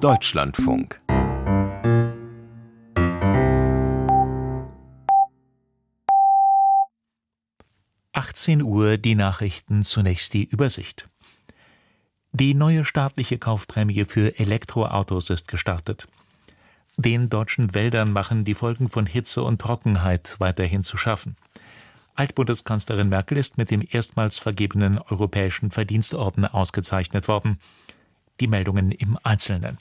Deutschlandfunk. Uhr, die Nachrichten, zunächst die Übersicht. Die neue staatliche Kaufprämie für Elektroautos ist gestartet. Den deutschen Wäldern machen die Folgen von Hitze und Trockenheit weiterhin zu schaffen. Altbundeskanzlerin Merkel ist mit dem erstmals vergebenen Europäischen Verdienstorden ausgezeichnet worden. Die Meldungen im Einzelnen.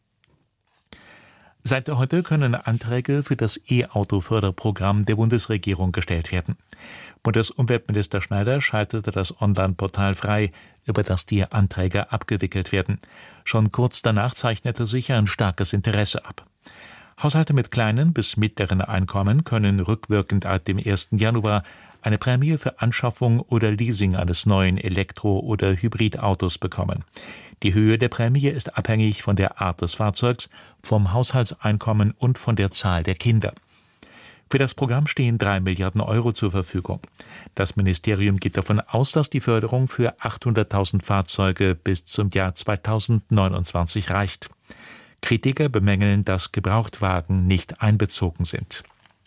Seit heute können Anträge für das E-Auto-Förderprogramm der Bundesregierung gestellt werden. Bundesumweltminister Schneider schaltete das Online-Portal frei, über das die Anträge abgewickelt werden. Schon kurz danach zeichnete sich ein starkes Interesse ab. Haushalte mit kleinen bis mittleren Einkommen können rückwirkend ab dem 1. Januar eine Prämie für Anschaffung oder Leasing eines neuen Elektro- oder Hybridautos bekommen. Die Höhe der Prämie ist abhängig von der Art des Fahrzeugs, vom Haushaltseinkommen und von der Zahl der Kinder. Für das Programm stehen 3 Milliarden Euro zur Verfügung. Das Ministerium geht davon aus, dass die Förderung für 800.000 Fahrzeuge bis zum Jahr 2029 reicht. Kritiker bemängeln, dass Gebrauchtwagen nicht einbezogen sind.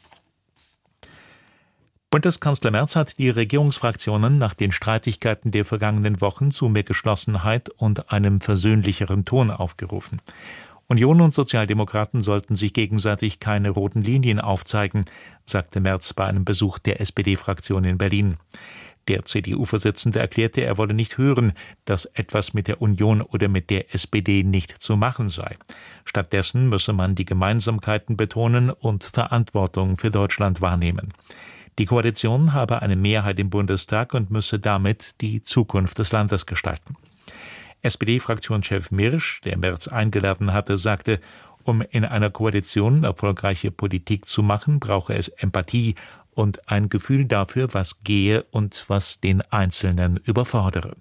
Bundeskanzler Merz hat die Regierungsfraktionen nach den Streitigkeiten der vergangenen Wochen zu mehr Geschlossenheit und einem versöhnlicheren Ton aufgerufen. Union und Sozialdemokraten sollten sich gegenseitig keine roten Linien aufzeigen, sagte Merz bei einem Besuch der SPD-Fraktion in Berlin. Der CDU-Vorsitzende erklärte, er wolle nicht hören, dass etwas mit der Union oder mit der SPD nicht zu machen sei. Stattdessen müsse man die Gemeinsamkeiten betonen und Verantwortung für Deutschland wahrnehmen. Die Koalition habe eine Mehrheit im Bundestag und müsse damit die Zukunft des Landes gestalten. SPD-Fraktionschef Mirsch, der Merz eingeladen hatte, sagte, um in einer Koalition erfolgreiche Politik zu machen, brauche es Empathie und ein Gefühl dafür, was gehe und was den Einzelnen überfordere.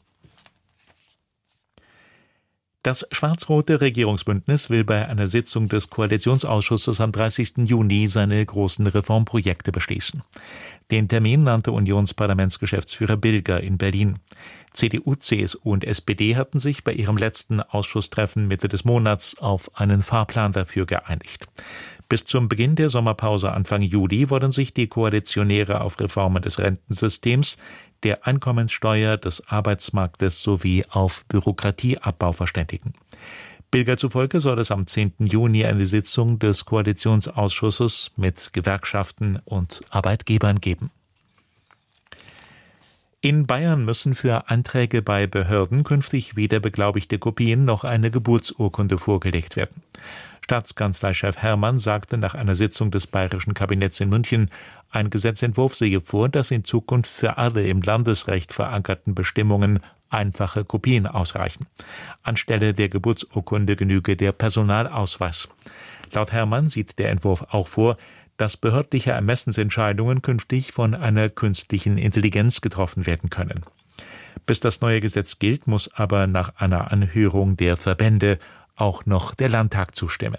Das schwarz-rote Regierungsbündnis will bei einer Sitzung des Koalitionsausschusses am 30. Juni seine großen Reformprojekte beschließen. Den Termin nannte Unionsparlamentsgeschäftsführer Bilger in Berlin. CDU, CSU und SPD hatten sich bei ihrem letzten Ausschusstreffen Mitte des Monats auf einen Fahrplan dafür geeinigt. Bis zum Beginn der Sommerpause Anfang Juli wollen sich die Koalitionäre auf Reformen des Rentensystems, der Einkommenssteuer, des Arbeitsmarktes sowie auf Bürokratieabbau verständigen. Bilger zufolge soll es am 10. Juni eine Sitzung des Koalitionsausschusses mit Gewerkschaften und Arbeitgebern geben. In Bayern müssen für Anträge bei Behörden künftig weder beglaubigte Kopien noch eine Geburtsurkunde vorgelegt werden. Staatskanzleichef Hermann sagte nach einer Sitzung des bayerischen Kabinetts in München, ein Gesetzentwurf sehe vor, dass in Zukunft für alle im Landesrecht verankerten Bestimmungen einfache Kopien ausreichen. Anstelle der Geburtsurkunde genüge der Personalausweis. Laut Hermann sieht der Entwurf auch vor, dass behördliche Ermessensentscheidungen künftig von einer künstlichen Intelligenz getroffen werden können. Bis das neue Gesetz gilt, muss aber nach einer Anhörung der Verbände auch noch der Landtag zustimmen.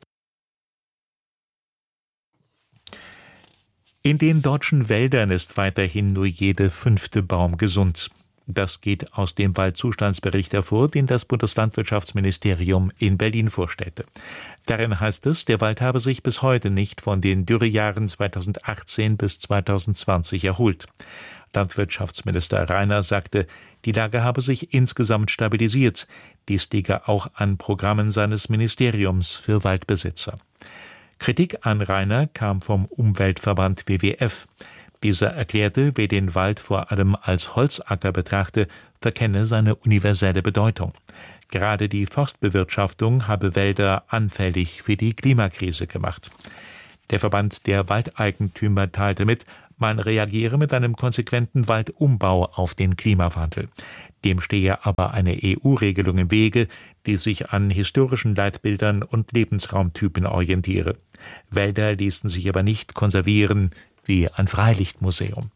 In den deutschen Wäldern ist weiterhin nur jeder 5. Baum gesund. Das geht aus dem Waldzustandsbericht hervor, den das Bundeslandwirtschaftsministerium in Berlin vorstellte. Darin heißt es, der Wald habe sich bis heute nicht von den Dürrejahren 2018 bis 2020 erholt. Landwirtschaftsminister Rainer sagte, die Lage habe sich insgesamt stabilisiert. Dies liege auch an Programmen seines Ministeriums für Waldbesitzer. Kritik an Rainer kam vom Umweltverband WWF. Dieser erklärte, wer den Wald vor allem als Holzacker betrachte, verkenne seine universelle Bedeutung. Gerade die Forstbewirtschaftung habe Wälder anfällig für die Klimakrise gemacht. Der Verband der Waldeigentümer teilte mit, man reagiere mit einem konsequenten Waldumbau auf den Klimawandel. Dem stehe aber eine EU-Regelung im Wege, die sich an historischen Leitbildern und Lebensraumtypen orientiere. Wälder ließen sich aber nicht konservieren wie ein Freilichtmuseum.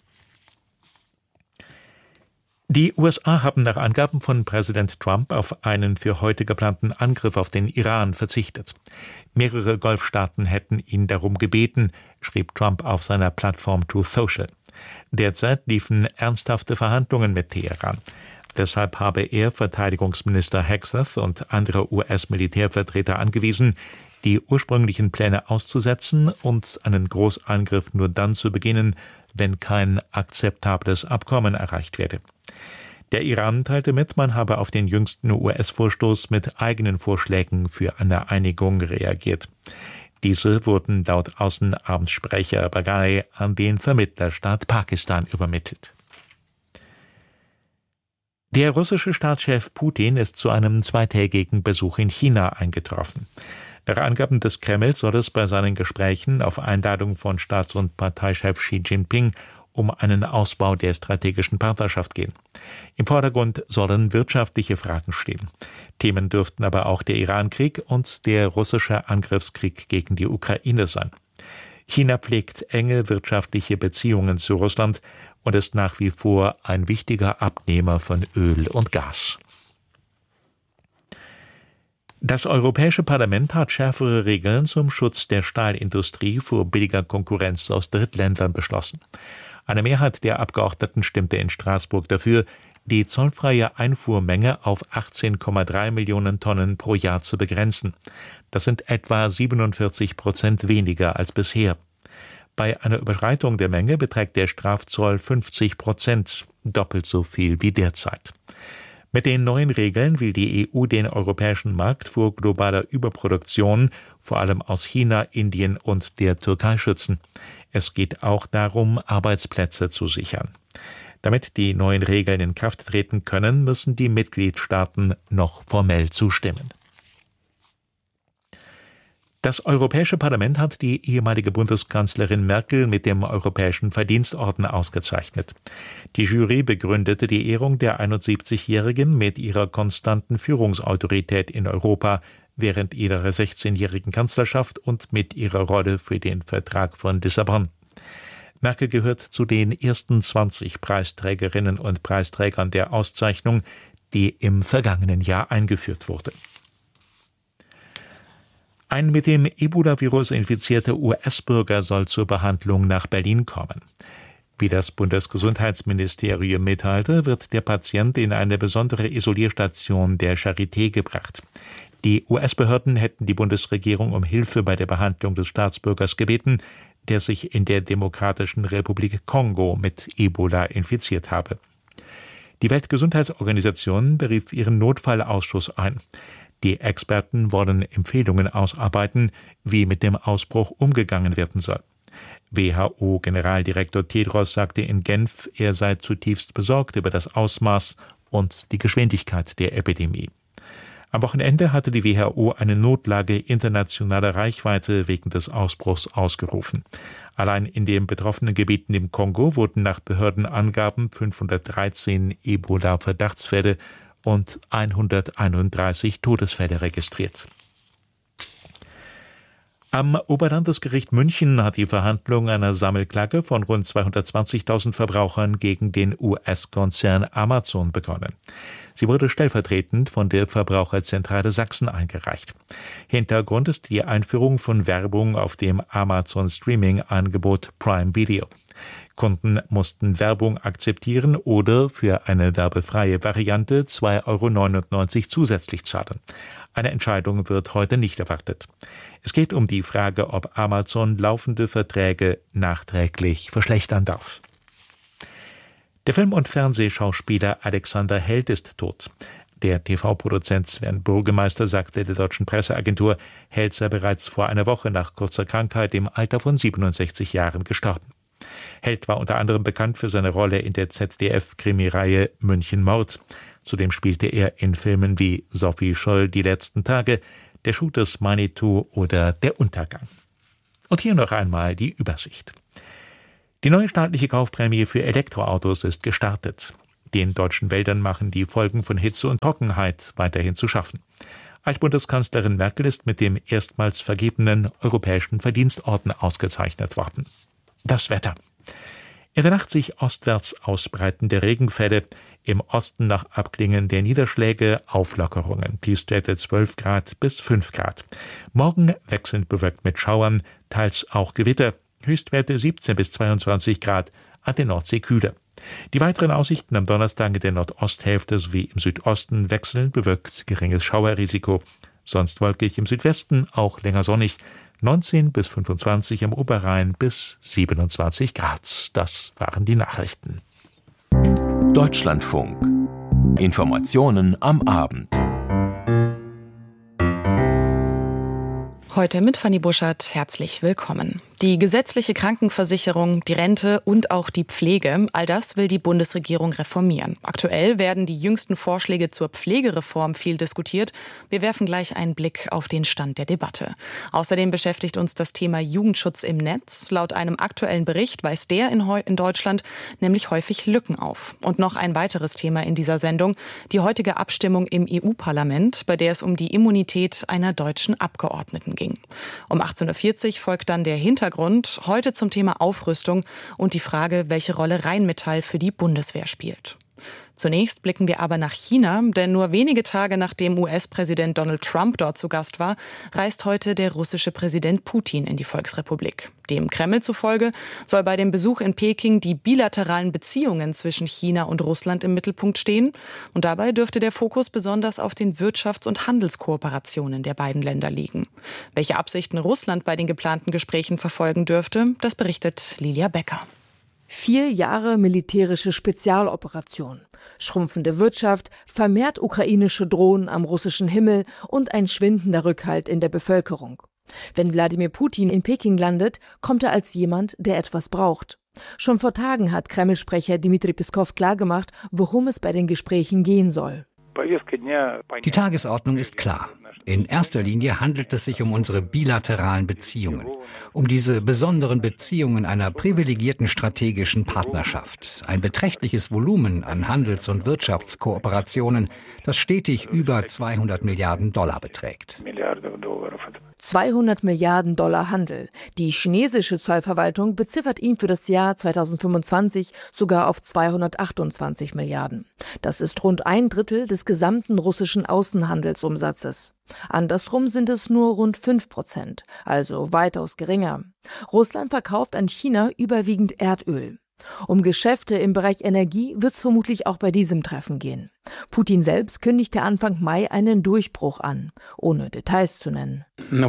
Die USA haben nach Angaben von Präsident Trump auf einen für heute geplanten Angriff auf den Iran verzichtet. Mehrere Golfstaaten hätten ihn darum gebeten, schrieb Trump auf seiner Plattform Truth Social. Derzeit liefen ernsthafte Verhandlungen mit Teheran. Deshalb habe er Verteidigungsminister Hegseth und andere US-Militärvertreter angewiesen, die ursprünglichen Pläne auszusetzen und einen Großangriff nur dann zu beginnen, wenn kein akzeptables Abkommen erreicht werde. Der Iran teilte mit, man habe auf den jüngsten US-Vorstoß mit eigenen Vorschlägen für eine Einigung reagiert. Diese wurden laut Außenamtssprecher Baghai an den Vermittlerstaat Pakistan übermittelt. Der russische Staatschef Putin ist zu einem zweitägigen Besuch in China eingetroffen. Nach Angaben des Kremls soll es bei seinen Gesprächen auf Einladung von Staats- und Parteichef Xi Jinping um einen Ausbau der strategischen Partnerschaft gehen. Im Vordergrund sollen wirtschaftliche Fragen stehen. Themen dürften aber auch der Iran-Krieg und der russische Angriffskrieg gegen die Ukraine sein. China pflegt enge wirtschaftliche Beziehungen zu Russland und ist nach wie vor ein wichtiger Abnehmer von Öl und Gas. Das Europäische Parlament hat schärfere Regeln zum Schutz der Stahlindustrie vor billiger Konkurrenz aus Drittländern beschlossen. Eine Mehrheit der Abgeordneten stimmte in Straßburg dafür, die zollfreie Einfuhrmenge auf 18,3 Millionen Tonnen pro Jahr zu begrenzen. Das sind etwa 47% weniger als bisher. Bei einer Überschreitung der Menge beträgt der Strafzoll 50%, doppelt so viel wie derzeit. Mit den neuen Regeln will die EU den europäischen Markt vor globaler Überproduktion, vor allem aus China, Indien und der Türkei, schützen. Es geht auch darum, Arbeitsplätze zu sichern. Damit die neuen Regeln in Kraft treten können, müssen die Mitgliedstaaten noch formell zustimmen. Das Europäische Parlament hat die ehemalige Bundeskanzlerin Merkel mit dem Europäischen Verdienstorden ausgezeichnet. Die Jury begründete die Ehrung der 71-Jährigen mit ihrer konstanten Führungsautorität in Europa während ihrer 16-jährigen Kanzlerschaft und mit ihrer Rolle für den Vertrag von Lissabon. Merkel gehört zu den ersten 20 Preisträgerinnen und Preisträgern der Auszeichnung, die im vergangenen Jahr eingeführt wurde. Ein mit dem Ebola-Virus infizierter US-Bürger soll zur Behandlung nach Berlin kommen. Wie das Bundesgesundheitsministerium mitteilte, wird der Patient in eine besondere Isolierstation der Charité gebracht. Die US-Behörden hätten die Bundesregierung um Hilfe bei der Behandlung des Staatsbürgers gebeten, der sich in der Demokratischen Republik Kongo mit Ebola infiziert habe. Die Weltgesundheitsorganisation berief ihren Notfallausschuss ein. Die Experten wollen Empfehlungen ausarbeiten, wie mit dem Ausbruch umgegangen werden soll. WHO-Generaldirektor Tedros sagte in Genf, er sei zutiefst besorgt über das Ausmaß und die Geschwindigkeit der Epidemie. Am Wochenende hatte die WHO eine Notlage internationaler Reichweite wegen des Ausbruchs ausgerufen. Allein in den betroffenen Gebieten im Kongo wurden nach Behördenangaben 513 Ebola-Verdachtsfälle und 131 Todesfälle registriert. Am Oberlandesgericht München hat die Verhandlung einer Sammelklage von rund 220.000 Verbrauchern gegen den US-Konzern Amazon begonnen. Sie wurde stellvertretend von der Verbraucherzentrale Sachsen eingereicht. Hintergrund ist die Einführung von Werbung auf dem Amazon-Streaming-Angebot Prime Video. Kunden mussten Werbung akzeptieren oder für eine werbefreie Variante 2,99 € zusätzlich zahlen. Eine Entscheidung wird heute nicht erwartet. Es geht um die Frage, ob Amazon laufende Verträge nachträglich verschlechtern darf. Der Film- und Fernsehschauspieler Alexander Held ist tot. Der TV-Produzent Sven Burgemeister sagte der deutschen Presseagentur, Held sei bereits vor einer Woche nach kurzer Krankheit im Alter von 67 Jahren gestorben. Held war unter anderem bekannt für seine Rolle in der ZDF-Krimireihe München Mord. Zudem spielte er in Filmen wie Sophie Scholl, Die letzten Tage, Der Schuh des Manitou oder Der Untergang. Und hier noch einmal die Übersicht. Die neue staatliche Kaufprämie für Elektroautos ist gestartet. Den deutschen Wäldern machen die Folgen von Hitze und Trockenheit weiterhin zu schaffen. Altbundeskanzlerin Merkel ist mit dem erstmals vergebenen Europäischen Verdienstorden ausgezeichnet worden. Das Wetter. In der Nacht sich ostwärts ausbreitende Regenfälle, im Osten nach Abklingen der Niederschläge Auflockerungen, Tiefstwerte 12 Grad bis 5 Grad. Morgen wechselnd bewölkt mit Schauern, teils auch Gewitter, Höchstwerte 17 bis 22 Grad, an der Nordsee kühler. Die weiteren Aussichten am Donnerstag in der Nordosthälfte sowie im Südosten wechseln, bewölkt, geringes Schauerrisiko. Sonst wolkig, im Südwesten auch länger sonnig. 19 bis 25 am Oberrhein bis 27 Grad. Das waren die Nachrichten. Deutschlandfunk. Informationen am Abend. Heute mit Fanny Buschert, herzlich willkommen. Die gesetzliche Krankenversicherung, die Rente und auch die Pflege, all das will die Bundesregierung reformieren. Aktuell werden die jüngsten Vorschläge zur Pflegereform viel diskutiert. Wir werfen gleich einen Blick auf den Stand der Debatte. Außerdem beschäftigt uns das Thema Jugendschutz im Netz. Laut einem aktuellen Bericht weist der in Deutschland nämlich häufig Lücken auf. Und noch ein weiteres Thema in dieser Sendung, die heutige Abstimmung im EU-Parlament, bei der es um die Immunität einer deutschen Abgeordneten ging. Um 18.40 Uhr folgt dann der Hintergrund, heute zum Thema Aufrüstung und die Frage, welche Rolle Rheinmetall für die Bundeswehr spielt. Zunächst blicken wir aber nach China, denn nur wenige Tage nachdem US-Präsident Donald Trump dort zu Gast war, reist heute der russische Präsident Putin in die Volksrepublik. Dem Kreml zufolge soll bei dem Besuch in Peking die bilateralen Beziehungen zwischen China und Russland im Mittelpunkt stehen. Und dabei dürfte der Fokus besonders auf den Wirtschafts- und Handelskooperationen der beiden Länder liegen. Welche Absichten Russland bei den geplanten Gesprächen verfolgen dürfte, das berichtet Lilia Becker. 4 Jahre militärische Spezialoperation, schrumpfende Wirtschaft, vermehrt ukrainische Drohnen am russischen Himmel und ein schwindender Rückhalt in der Bevölkerung. Wenn Wladimir Putin in Peking landet, kommt er als jemand, der etwas braucht. Schon vor Tagen hat Kreml-Sprecher Dmitri Peskov klargemacht, worum es bei den Gesprächen gehen soll. Die Tagesordnung ist klar. In erster Linie handelt es sich um unsere bilateralen Beziehungen, um diese besonderen Beziehungen einer privilegierten strategischen Partnerschaft. Ein beträchtliches Volumen an Handels- und Wirtschaftskooperationen, das stetig über 200 Milliarden Dollar beträgt. 200 Milliarden Dollar Handel. Die chinesische Zollverwaltung beziffert ihn für das Jahr 2025 sogar auf 228 Milliarden. Das ist rund 1/3 des gesamten russischen Außenhandelsumsatzes. Andersrum sind es nur rund 5%, also weitaus geringer. Russland verkauft an China überwiegend Erdöl. Um Geschäfte im Bereich Energie wird es vermutlich auch bei diesem Treffen gehen. Putin selbst kündigte Anfang Mai einen Durchbruch an, ohne Details zu nennen.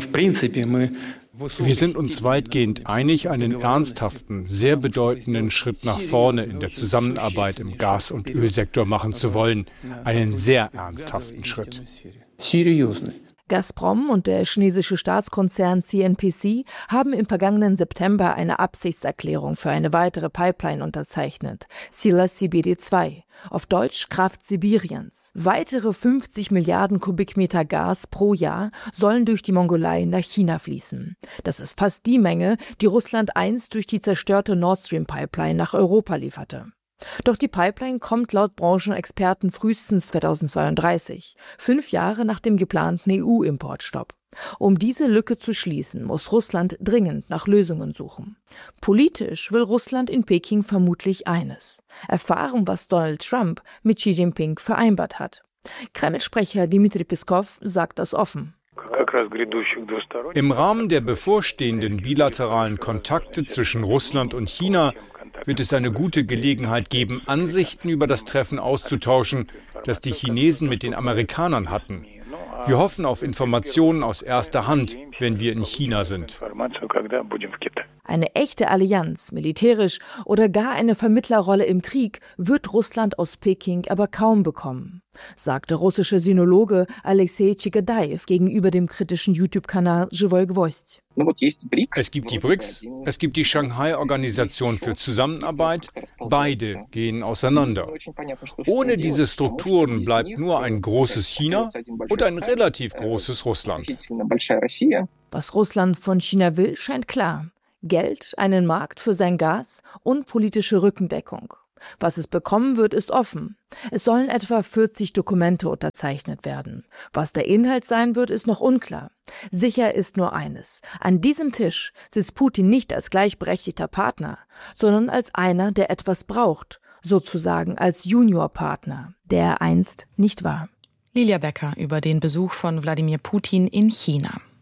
Wir sind uns weitgehend einig, einen ernsthaften, sehr bedeutenden Schritt nach vorne in der Zusammenarbeit im Gas- und Ölsektor machen zu wollen. Einen sehr ernsthaften Schritt. Gazprom und der chinesische Staatskonzern CNPC haben im vergangenen September eine Absichtserklärung für eine weitere Pipeline unterzeichnet, Sila Sibiri 2, auf Deutsch Kraft Sibiriens. Weitere 50 Milliarden Kubikmeter Gas pro Jahr sollen durch die Mongolei nach China fließen. Das ist fast die Menge, die Russland einst durch die zerstörte Nord Stream Pipeline nach Europa lieferte. Doch die Pipeline kommt laut Branchenexperten frühestens 2032, 5 Jahre nach dem geplanten EU-Importstopp. Um diese Lücke zu schließen, muss Russland dringend nach Lösungen suchen. Politisch will Russland in Peking vermutlich eines: erfahren, was Donald Trump mit Xi Jinping vereinbart hat. Kreml-Sprecher Dmitri Peskov sagt das offen. Im Rahmen der bevorstehenden bilateralen Kontakte zwischen Russland und China wird es eine gute Gelegenheit geben, Ansichten über das Treffen auszutauschen, das die Chinesen mit den Amerikanern hatten. Wir hoffen auf Informationen aus erster Hand, wenn wir in China sind. Eine echte Allianz, militärisch oder gar eine Vermittlerrolle im Krieg, wird Russland aus Peking aber kaum bekommen, sagte russische Sinologe Alexei Chigadaev gegenüber dem kritischen YouTube-Kanal Живой Гвоздь. Es gibt die BRICS, es gibt die Shanghai-Organisation für Zusammenarbeit. Beide gehen auseinander. Ohne diese Strukturen bleibt nur ein großes China und ein relativ großes Russland. Was Russland von China will, scheint klar. Geld, einen Markt für sein Gas und politische Rückendeckung. Was es bekommen wird, ist offen. Es sollen etwa 40 Dokumente unterzeichnet werden. Was der Inhalt sein wird, ist noch unklar. Sicher ist nur eines: An diesem Tisch sitzt Putin nicht als gleichberechtigter Partner, sondern als einer, der etwas braucht, sozusagen als Juniorpartner, der er einst nicht war. Lilia Becker über den Besuch von Wladimir Putin in China.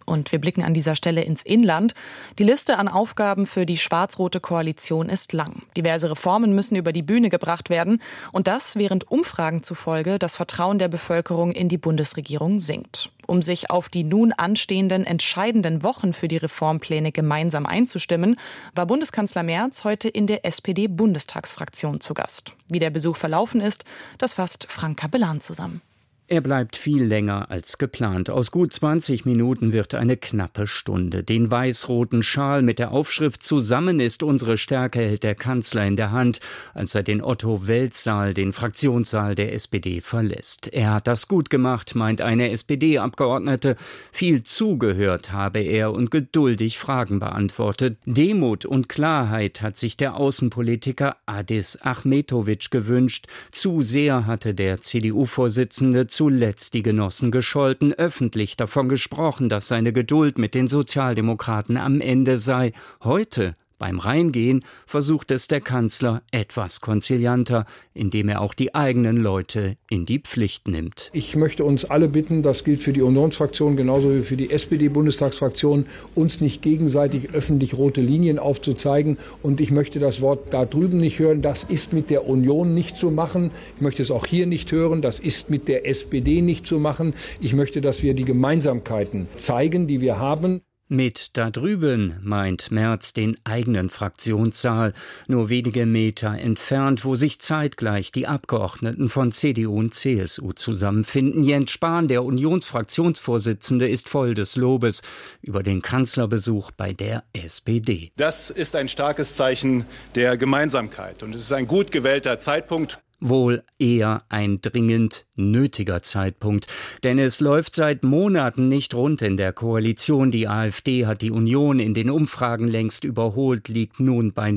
Und wir blicken an dieser Stelle ins Inland. Die Liste an Aufgaben für die schwarz-rote Koalition ist lang. Diverse Reformen müssen über die Bühne gebracht werden. Und das während Umfragen zufolge das Vertrauen der Bevölkerung in die Bundesregierung sinkt. Um sich auf die nun anstehenden entscheidenden Wochen für die Reformpläne gemeinsam einzustimmen, war Bundeskanzler Merz heute in der SPD-Bundestagsfraktion zu Gast. Wie der Besuch verlaufen ist, das fasst Frank Capellan zusammen. Er bleibt viel länger als geplant. Aus gut 20 Minuten wird eine knappe Stunde. Den weiß-roten Schal mit der Aufschrift »Zusammen ist unsere Stärke« hält der Kanzler in der Hand, als er den Otto-Wels-Saal, den Fraktionssaal der SPD, verlässt. Er hat das gut gemacht, meint eine SPD-Abgeordnete. Viel zugehört habe er und geduldig Fragen beantwortet. Demut und Klarheit hat sich der Außenpolitiker Adis Ahmetovic gewünscht. Zu sehr hatte der CDU-Vorsitzende zuletzt die Genossen gescholten, öffentlich davon gesprochen, dass seine Geduld mit den Sozialdemokraten am Ende sei. Heute, beim Reingehen, versucht es der Kanzler etwas konzilianter, indem er auch die eigenen Leute in die Pflicht nimmt. Ich möchte uns alle bitten, das gilt für die Unionsfraktion genauso wie für die SPD-Bundestagsfraktion, uns nicht gegenseitig öffentlich rote Linien aufzuzeigen. Und ich möchte das Wort da drüben nicht hören, das ist mit der Union nicht zu machen. Ich möchte es auch hier nicht hören, das ist mit der SPD nicht zu machen. Ich möchte, dass wir die Gemeinsamkeiten zeigen, die wir haben. Mit da drüben meint Merz den eigenen Fraktionssaal, nur wenige Meter entfernt, wo sich zeitgleich die Abgeordneten von CDU und CSU zusammenfinden. Jens Spahn, der Unionsfraktionsvorsitzende, ist voll des Lobes über den Kanzlerbesuch bei der SPD. Das ist ein starkes Zeichen der Gemeinsamkeit und es ist ein gut gewählter Zeitpunkt. Wohl eher ein dringend nötiger Zeitpunkt. Denn es läuft seit Monaten nicht rund in der Koalition. Die AfD hat die Union in den Umfragen längst überholt, liegt nun bei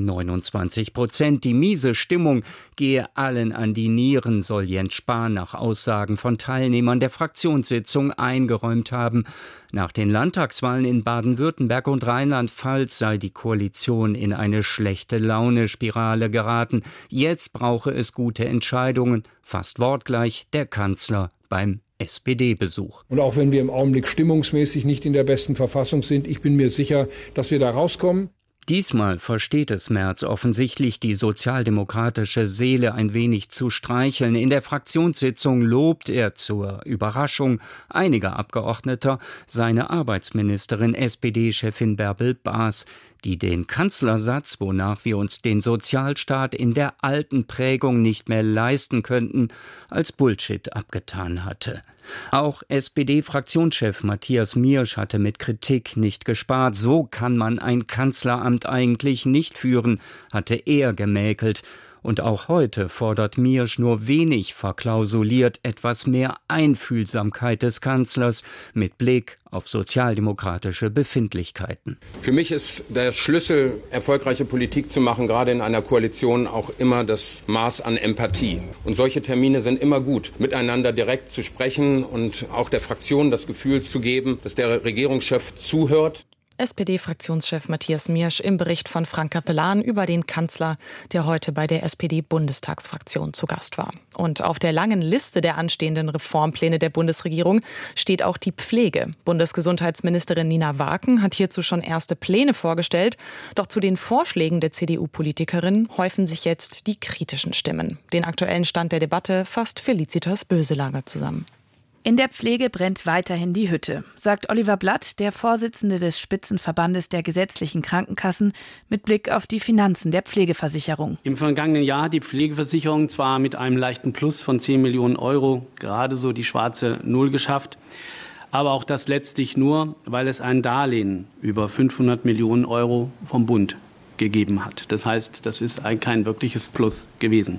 29%. Die miese Stimmung gehe allen an die Nieren, soll Jens Spahn nach Aussagen von Teilnehmern der Fraktionssitzung eingeräumt haben. Nach den Landtagswahlen in Baden-Württemberg und Rheinland-Pfalz sei die Koalition in eine schlechte Laune-Spirale geraten. Jetzt brauche es gute Entscheidungen, fast wortgleich der Kanzler beim SPD-Besuch. Und auch wenn wir im Augenblick stimmungsmäßig nicht in der besten Verfassung sind, ich bin mir sicher, dass wir da rauskommen. Diesmal versteht es Merz offensichtlich, die sozialdemokratische Seele ein wenig zu streicheln. In der Fraktionssitzung lobt er zur Überraschung einiger Abgeordneter seine Arbeitsministerin, SPD-Chefin Bärbel Baas, die den Kanzlersatz, wonach wir uns den Sozialstaat in der alten Prägung nicht mehr leisten könnten, als Bullshit abgetan hatte. Auch SPD-Fraktionschef Matthias Miersch hatte mit Kritik nicht gespart. So kann man ein Kanzleramt eigentlich nicht führen, hatte er gemäkelt. Und auch heute fordert Miersch nur wenig verklausuliert etwas mehr Einfühlsamkeit des Kanzlers mit Blick auf sozialdemokratische Befindlichkeiten. Für mich ist der Schlüssel, erfolgreiche Politik zu machen, gerade in einer Koalition, auch immer das Maß an Empathie. Und solche Termine sind immer gut, miteinander direkt zu sprechen und auch der Fraktion das Gefühl zu geben, dass der Regierungschef zuhört. SPD-Fraktionschef Matthias Miersch im Bericht von Frank Capellan über den Kanzler, der heute bei der SPD-Bundestagsfraktion zu Gast war. Und auf der langen Liste der anstehenden Reformpläne der Bundesregierung steht auch die Pflege. Bundesgesundheitsministerin Nina Waken hat hierzu schon erste Pläne vorgestellt. Doch zu den Vorschlägen der CDU-Politikerin häufen sich jetzt die kritischen Stimmen. Den aktuellen Stand der Debatte fasst Felicitas Böselager zusammen. In der Pflege brennt weiterhin die Hütte, sagt Oliver Blatt, der Vorsitzende des Spitzenverbandes der gesetzlichen Krankenkassen, mit Blick auf die Finanzen der Pflegeversicherung. Im vergangenen Jahr hat die Pflegeversicherung zwar mit einem leichten Plus von 10 Millionen Euro gerade so die schwarze Null geschafft, aber auch das letztlich nur, weil es ein Darlehen über 500 Millionen Euro vom Bund gegeben hat. Das heißt, das ist kein wirkliches Plus gewesen.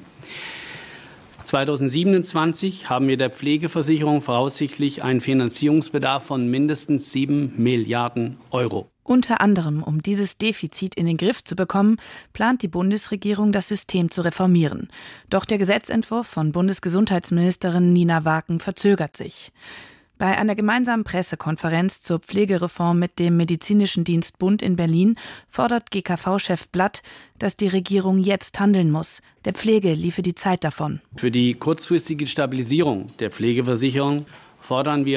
2027 haben wir der Pflegeversicherung voraussichtlich einen Finanzierungsbedarf von mindestens 7 Milliarden Euro. Unter anderem, um dieses Defizit in den Griff zu bekommen, plant die Bundesregierung, das System zu reformieren. Doch der Gesetzentwurf von Bundesgesundheitsministerin Nina Waken verzögert sich. Bei einer gemeinsamen Pressekonferenz zur Pflegereform mit dem Medizinischen Dienstbund in Berlin fordert GKV-Chef Blatt, dass die Regierung jetzt handeln muss. Der Pflege liefe die Zeit davon. Für die kurzfristige Stabilisierung der Pflegeversicherung fordern wir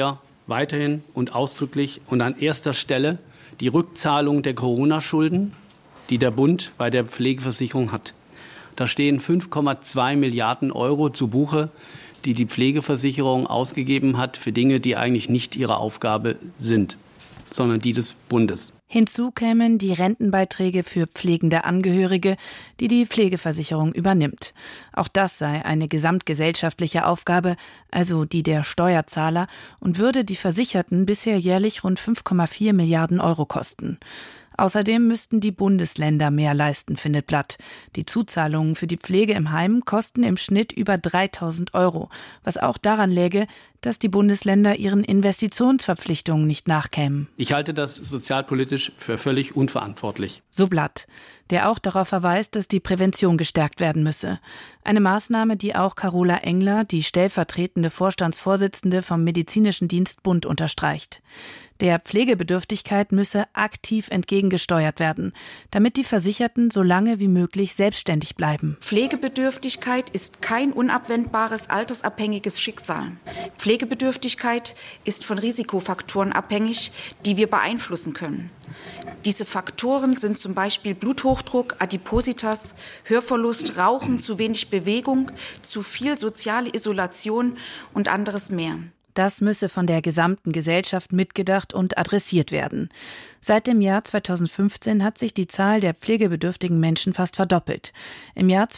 weiterhin und ausdrücklich und an erster Stelle die Rückzahlung der Corona-Schulden, die der Bund bei der Pflegeversicherung hat. Da stehen 5,2 Milliarden Euro zu Buche, die die Pflegeversicherung ausgegeben hat für Dinge, die eigentlich nicht ihre Aufgabe sind, sondern die des Bundes. Hinzu kämen die Rentenbeiträge für pflegende Angehörige, die die Pflegeversicherung übernimmt. Auch das sei eine gesamtgesellschaftliche Aufgabe, also die der Steuerzahler, und würde die Versicherten bisher jährlich rund 5,4 Milliarden Euro kosten. Außerdem müssten die Bundesländer mehr leisten, findet Blatt. Die Zuzahlungen für die Pflege im Heim kosten im Schnitt über 3.000 Euro, was auch daran läge, dass die Bundesländer ihren Investitionsverpflichtungen nicht nachkämen. Ich halte das sozialpolitisch für völlig unverantwortlich. So Blatt, der auch darauf verweist, dass die Prävention gestärkt werden müsse. Eine Maßnahme, die auch Carola Engler, die stellvertretende Vorstandsvorsitzende vom Medizinischen Dienstbund, unterstreicht. Der Pflegebedürftigkeit müsse aktiv entgegengesteuert werden, damit die Versicherten so lange wie möglich selbstständig bleiben. Pflegebedürftigkeit ist kein unabwendbares altersabhängiges Schicksal. Pflegebedürftigkeit ist von Risikofaktoren abhängig, die wir beeinflussen können. Diese Faktoren sind zum Beispiel Bluthochdruck, Adipositas, Hörverlust, Rauchen, zu wenig Bewegung, zu viel soziale Isolation und anderes mehr. Das müsse von der gesamten Gesellschaft mitgedacht und adressiert werden. Seit dem Jahr 2015 hat sich die Zahl der pflegebedürftigen Menschen fast verdoppelt. Im Jahr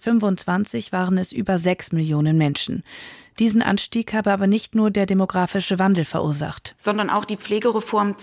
2025 waren es über 6 Millionen Menschen. Diesen Anstieg habe aber nicht nur der demografische Wandel verursacht, sondern auch die Pflegereform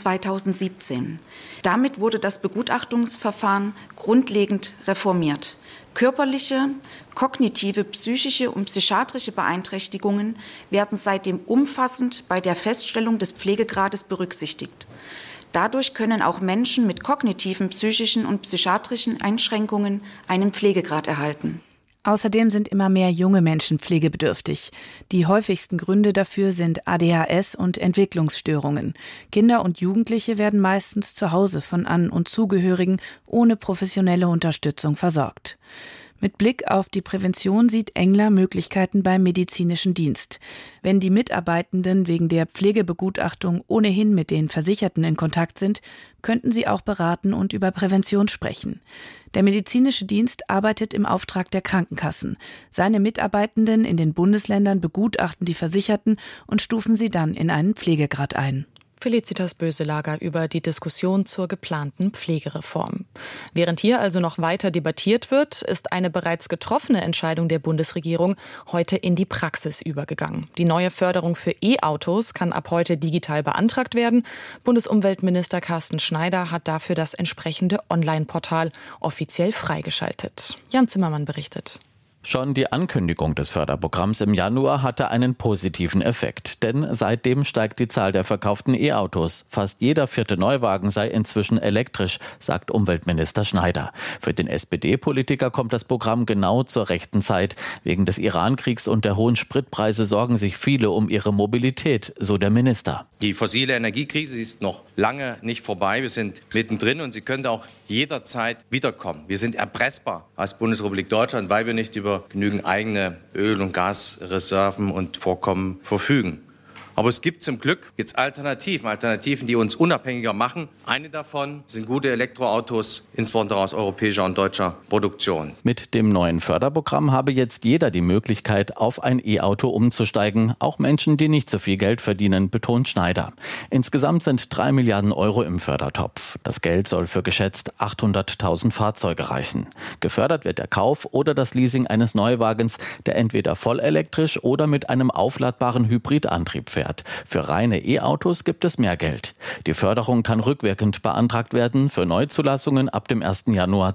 2017. Damit wurde das Begutachtungsverfahren grundlegend reformiert. Körperliche, kognitive, psychische und psychiatrische Beeinträchtigungen werden seitdem umfassend bei der Feststellung des Pflegegrades berücksichtigt. Dadurch können auch Menschen mit kognitiven, psychischen und psychiatrischen Einschränkungen einen Pflegegrad erhalten. Außerdem sind immer mehr junge Menschen pflegebedürftig. Die häufigsten Gründe dafür sind ADHS und Entwicklungsstörungen. Kinder und Jugendliche werden meistens zu Hause von An- und Zugehörigen ohne professionelle Unterstützung versorgt. Mit Blick auf die Prävention sieht Engler Möglichkeiten beim medizinischen Dienst. Wenn die Mitarbeitenden wegen der Pflegebegutachtung ohnehin mit den Versicherten in Kontakt sind, könnten sie auch beraten und über Prävention sprechen. Der medizinische Dienst arbeitet im Auftrag der Krankenkassen. Seine Mitarbeitenden in den Bundesländern begutachten die Versicherten und stufen sie dann in einen Pflegegrad ein. Felicitas Böselager über die Diskussion zur geplanten Pflegereform. Während hier also noch weiter debattiert wird, ist eine bereits getroffene Entscheidung der Bundesregierung heute in die Praxis übergegangen. Die neue Förderung für E-Autos kann ab heute digital beantragt werden. Bundesumweltminister Carsten Schneider hat dafür das entsprechende Online-Portal offiziell freigeschaltet. Jan Zimmermann berichtet. Schon die Ankündigung des Förderprogramms im Januar hatte einen positiven Effekt, denn seitdem steigt die Zahl der verkauften E-Autos. Fast jeder 4. Neuwagen sei inzwischen elektrisch, sagt Umweltminister Schneider. Für den SPD-Politiker kommt das Programm genau zur rechten Zeit. Wegen des Iran-Kriegs und der hohen Spritpreise sorgen sich viele um ihre Mobilität, so der Minister. Die fossile Energiekrise ist noch lange nicht vorbei. Wir sind mittendrin und sie könnte auch jederzeit wiederkommen. Wir sind erpressbar als Bundesrepublik Deutschland, weil wir nicht über genügend eigene Öl- und Gasreserven und Vorkommen verfügen. Aber es gibt zum Glück jetzt Alternativen, die uns unabhängiger machen. Eine davon sind gute Elektroautos, insbesondere aus europäischer und deutscher Produktion. Mit dem neuen Förderprogramm habe jetzt jeder die Möglichkeit, auf ein E-Auto umzusteigen. Auch Menschen, die nicht so viel Geld verdienen, betont Schneider. Insgesamt sind 3 Milliarden Euro im Fördertopf. Das Geld soll für geschätzt 800.000 Fahrzeuge reichen. Gefördert wird der Kauf oder das Leasing eines Neuwagens, der entweder vollelektrisch oder mit einem aufladbaren Hybridantrieb fährt. Für reine E-Autos gibt es mehr Geld. Die Förderung kann rückwirkend beantragt werden für Neuzulassungen ab dem 1. Januar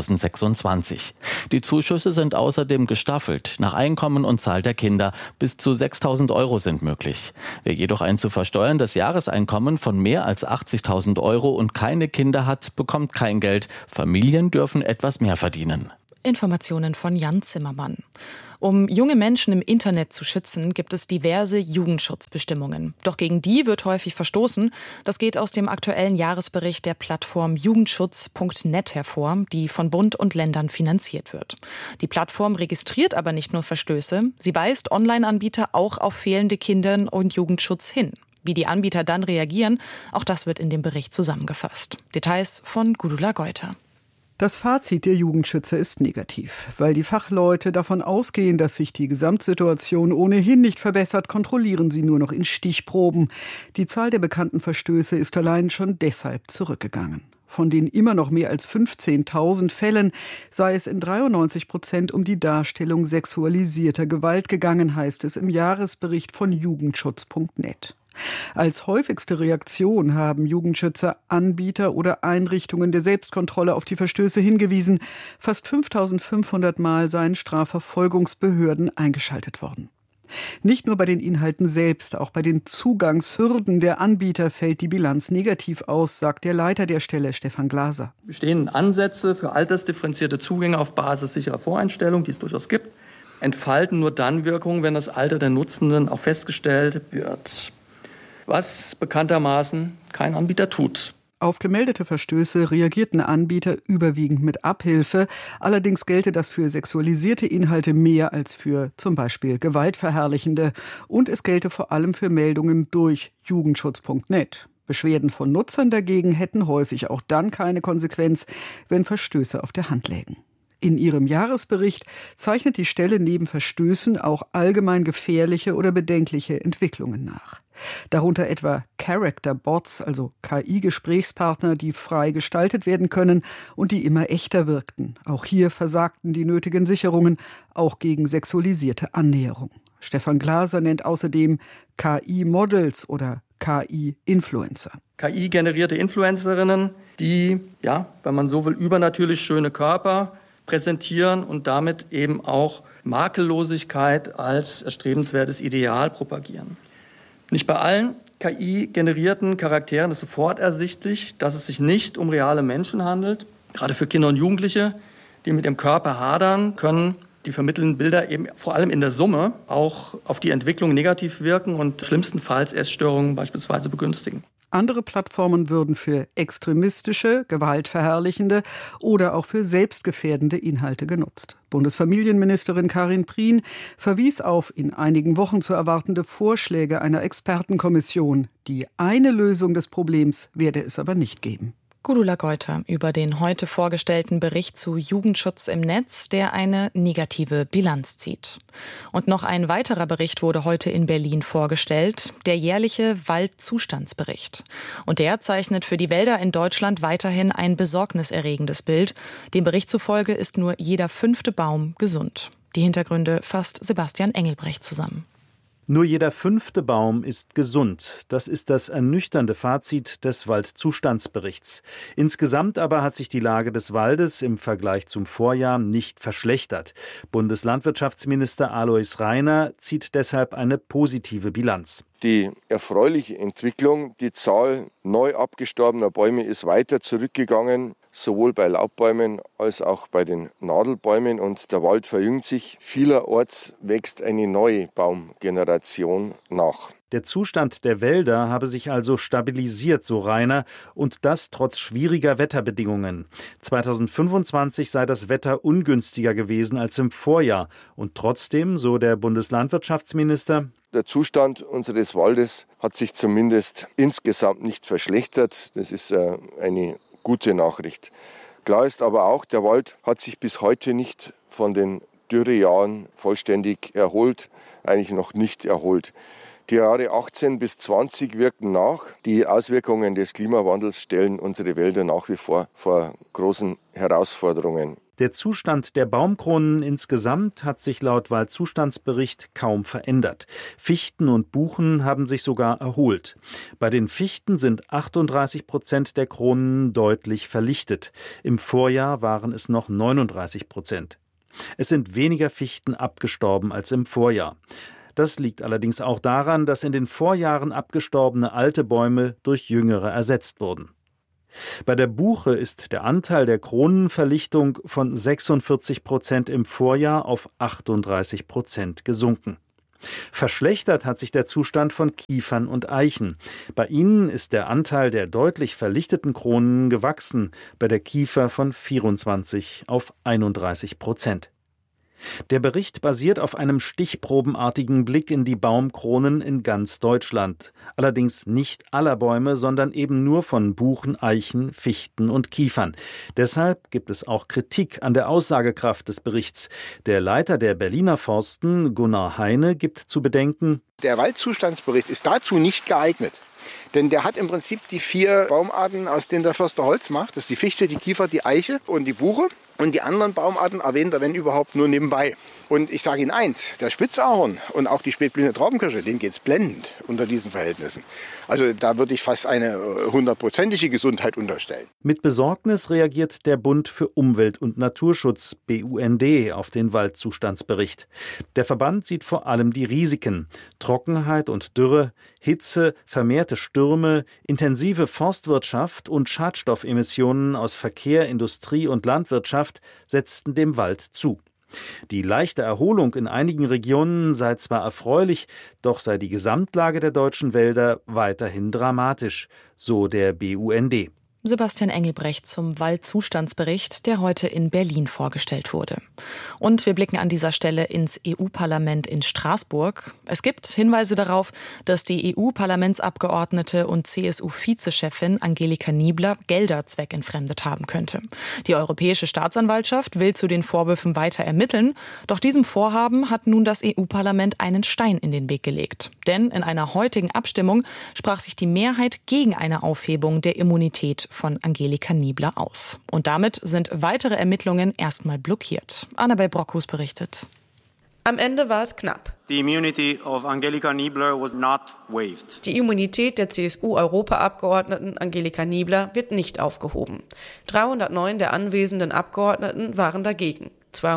2026. Die Zuschüsse sind außerdem gestaffelt nach Einkommen und Zahl der Kinder. Bis zu 6.000 Euro sind möglich. Wer jedoch ein zu versteuerndes Jahreseinkommen von mehr als 80.000 Euro und keine Kinder hat, bekommt kein Geld. Familien dürfen etwas mehr verdienen. Informationen von Jan Zimmermann. Um junge Menschen im Internet zu schützen, gibt es diverse Jugendschutzbestimmungen. Doch gegen die wird häufig verstoßen. Das geht aus dem aktuellen Jahresbericht der Plattform Jugendschutz.net hervor, die von Bund und Ländern finanziert wird. Die Plattform registriert aber nicht nur Verstöße, sie weist Online-Anbieter auch auf fehlende Kinder- und Jugendschutz hin. Wie die Anbieter dann reagieren, auch das wird in dem Bericht zusammengefasst. Details von Gudula Geuter. Das Fazit der Jugendschützer ist negativ. Weil die Fachleute davon ausgehen, dass sich die Gesamtsituation ohnehin nicht verbessert, kontrollieren sie nur noch in Stichproben. Die Zahl der bekannten Verstöße ist allein schon deshalb zurückgegangen. Von den immer noch mehr als 15.000 Fällen sei es in 93% um die Darstellung sexualisierter Gewalt gegangen, heißt es im Jahresbericht von Jugendschutz.net. Als häufigste Reaktion haben Jugendschützer Anbieter oder Einrichtungen der Selbstkontrolle auf die Verstöße hingewiesen. Fast 5.500 Mal seien Strafverfolgungsbehörden eingeschaltet worden. Nicht nur bei den Inhalten selbst, auch bei den Zugangshürden der Anbieter fällt die Bilanz negativ aus, sagt der Leiter der Stelle, Stefan Glaser. Bestehenden Ansätze für altersdifferenzierte Zugänge auf Basis sicherer Voreinstellungen, die es durchaus gibt, entfalten nur dann Wirkung, wenn das Alter der Nutzenden auch festgestellt wird. Was bekanntermaßen kein Anbieter tut. Auf gemeldete Verstöße reagierten Anbieter überwiegend mit Abhilfe. Allerdings gelte das für sexualisierte Inhalte mehr als für zum Beispiel gewaltverherrlichende. Und es gelte vor allem für Meldungen durch Jugendschutz.net. Beschwerden von Nutzern dagegen hätten häufig auch dann keine Konsequenz, wenn Verstöße auf der Hand lägen. In ihrem Jahresbericht zeichnet die Stelle neben Verstößen auch allgemein gefährliche oder bedenkliche Entwicklungen nach. Darunter etwa Character-Bots, also KI-Gesprächspartner, die frei gestaltet werden können und die immer echter wirkten. Auch hier versagten die nötigen Sicherungen, auch gegen sexualisierte Annäherung. Stefan Glaser nennt außerdem KI-Models oder KI-Influencer. KI-generierte Influencerinnen, die, wenn man so will, übernatürlich schöne Körper präsentieren und damit eben auch Makellosigkeit als erstrebenswertes Ideal propagieren. Nicht bei allen KI-generierten Charakteren ist sofort ersichtlich, dass es sich nicht um reale Menschen handelt. Gerade für Kinder und Jugendliche, die mit dem Körper hadern, können die vermittelnden Bilder eben vor allem in der Summe auch auf die Entwicklung negativ wirken und schlimmstenfalls Essstörungen beispielsweise begünstigen. Andere Plattformen würden für extremistische, gewaltverherrlichende oder auch für selbstgefährdende Inhalte genutzt. Bundesfamilienministerin Karin Prien verwies auf in einigen Wochen zu erwartende Vorschläge einer Expertenkommission. Die eine Lösung des Problems werde es aber nicht geben. Gudula Geuter über den heute vorgestellten Bericht zu Jugendschutz im Netz, der eine negative Bilanz zieht. Und noch ein weiterer Bericht wurde heute in Berlin vorgestellt, der jährliche Waldzustandsbericht. Und der zeichnet für die Wälder in Deutschland weiterhin ein besorgniserregendes Bild. Dem Bericht zufolge ist nur jeder 5. Baum gesund. Die Hintergründe fasst Sebastian Engelbrecht zusammen. Nur jeder 5. Baum ist gesund. Das ist das ernüchternde Fazit des Waldzustandsberichts. Insgesamt aber hat sich die Lage des Waldes im Vergleich zum Vorjahr nicht verschlechtert. Bundeslandwirtschaftsminister Alois Rainer zieht deshalb eine positive Bilanz. Die erfreuliche Entwicklung, die Zahl neu abgestorbener Bäume ist weiter zurückgegangen, sowohl bei Laubbäumen als auch bei den Nadelbäumen, und der Wald verjüngt sich. Vielerorts wächst eine neue Baumgeneration nach. Der Zustand der Wälder habe sich also stabilisiert, so Rainer, und das trotz schwieriger Wetterbedingungen. 2025 sei das Wetter ungünstiger gewesen als im Vorjahr. Und trotzdem, so der Bundeslandwirtschaftsminister: Der Zustand unseres Waldes hat sich zumindest insgesamt nicht verschlechtert. Das ist eine gute Nachricht. Klar ist aber auch, der Wald hat sich bis heute nicht von den Dürrejahren vollständig erholt, eigentlich noch nicht erholt. Die Jahre 18 bis 20 wirken nach. Die Auswirkungen des Klimawandels stellen unsere Wälder nach wie vor großen Herausforderungen. Der Zustand der Baumkronen insgesamt hat sich laut Waldzustandsbericht kaum verändert. Fichten und Buchen haben sich sogar erholt. Bei den Fichten sind 38% der Kronen deutlich verlichtet. Im Vorjahr waren es noch 39%. Es sind weniger Fichten abgestorben als im Vorjahr. Das liegt allerdings auch daran, dass in den Vorjahren abgestorbene alte Bäume durch jüngere ersetzt wurden. Bei der Buche ist der Anteil der Kronenverlichtung von 46% im Vorjahr auf 38% gesunken. Verschlechtert hat sich der Zustand von Kiefern und Eichen. Bei ihnen ist der Anteil der deutlich verlichteten Kronen gewachsen, bei der Kiefer von 24 auf 31%. Der Bericht basiert auf einem stichprobenartigen Blick in die Baumkronen in ganz Deutschland. Allerdings nicht aller Bäume, sondern eben nur von Buchen, Eichen, Fichten und Kiefern. Deshalb gibt es auch Kritik an der Aussagekraft des Berichts. Der Leiter der Berliner Forsten, Gunnar Heine, gibt zu bedenken: Der Waldzustandsbericht ist dazu nicht geeignet. Denn der hat im Prinzip die 4 Baumarten, aus denen der Förster Holz macht. Das ist die Fichte, die Kiefer, die Eiche und die Buche. Und die anderen Baumarten erwähnt er, wenn überhaupt, nur nebenbei. Und ich sage Ihnen eins, der Spitzahorn und auch die spätblühende Traubenkirsche, denen geht es blendend unter diesen Verhältnissen. Also da würde ich fast eine 100%ige Gesundheit unterstellen. Mit Besorgnis reagiert der Bund für Umwelt und Naturschutz, BUND, auf den Waldzustandsbericht. Der Verband sieht vor allem die Risiken: Trockenheit und Dürre, Hitze, vermehrte Stürme, intensive Forstwirtschaft und Schadstoffemissionen aus Verkehr, Industrie und Landwirtschaft setzten dem Wald zu. Die leichte Erholung in einigen Regionen sei zwar erfreulich, doch sei die Gesamtlage der deutschen Wälder weiterhin dramatisch, so der BUND. Sebastian Engelbrecht zum Waldzustandsbericht, der heute in Berlin vorgestellt wurde. Und wir blicken an dieser Stelle ins EU-Parlament in Straßburg. Es gibt Hinweise darauf, dass die EU-Parlamentsabgeordnete und CSU-Vizechefin Angelika Niebler Gelder zweckentfremdet haben könnte. Die Europäische Staatsanwaltschaft will zu den Vorwürfen weiter ermitteln. Doch diesem Vorhaben hat nun das EU-Parlament einen Stein in den Weg gelegt. Denn in einer heutigen Abstimmung sprach sich die Mehrheit gegen eine Aufhebung der Immunität von Angelika Niebler aus. Und damit sind weitere Ermittlungen erstmal blockiert. Annabel Brockhus berichtet. Am Ende war es knapp. The immunity of Angelika Niebler was not waived. Die Immunität der CSU-Europaabgeordneten Angelika Niebler wird nicht aufgehoben. 309 der anwesenden Abgeordneten waren dagegen.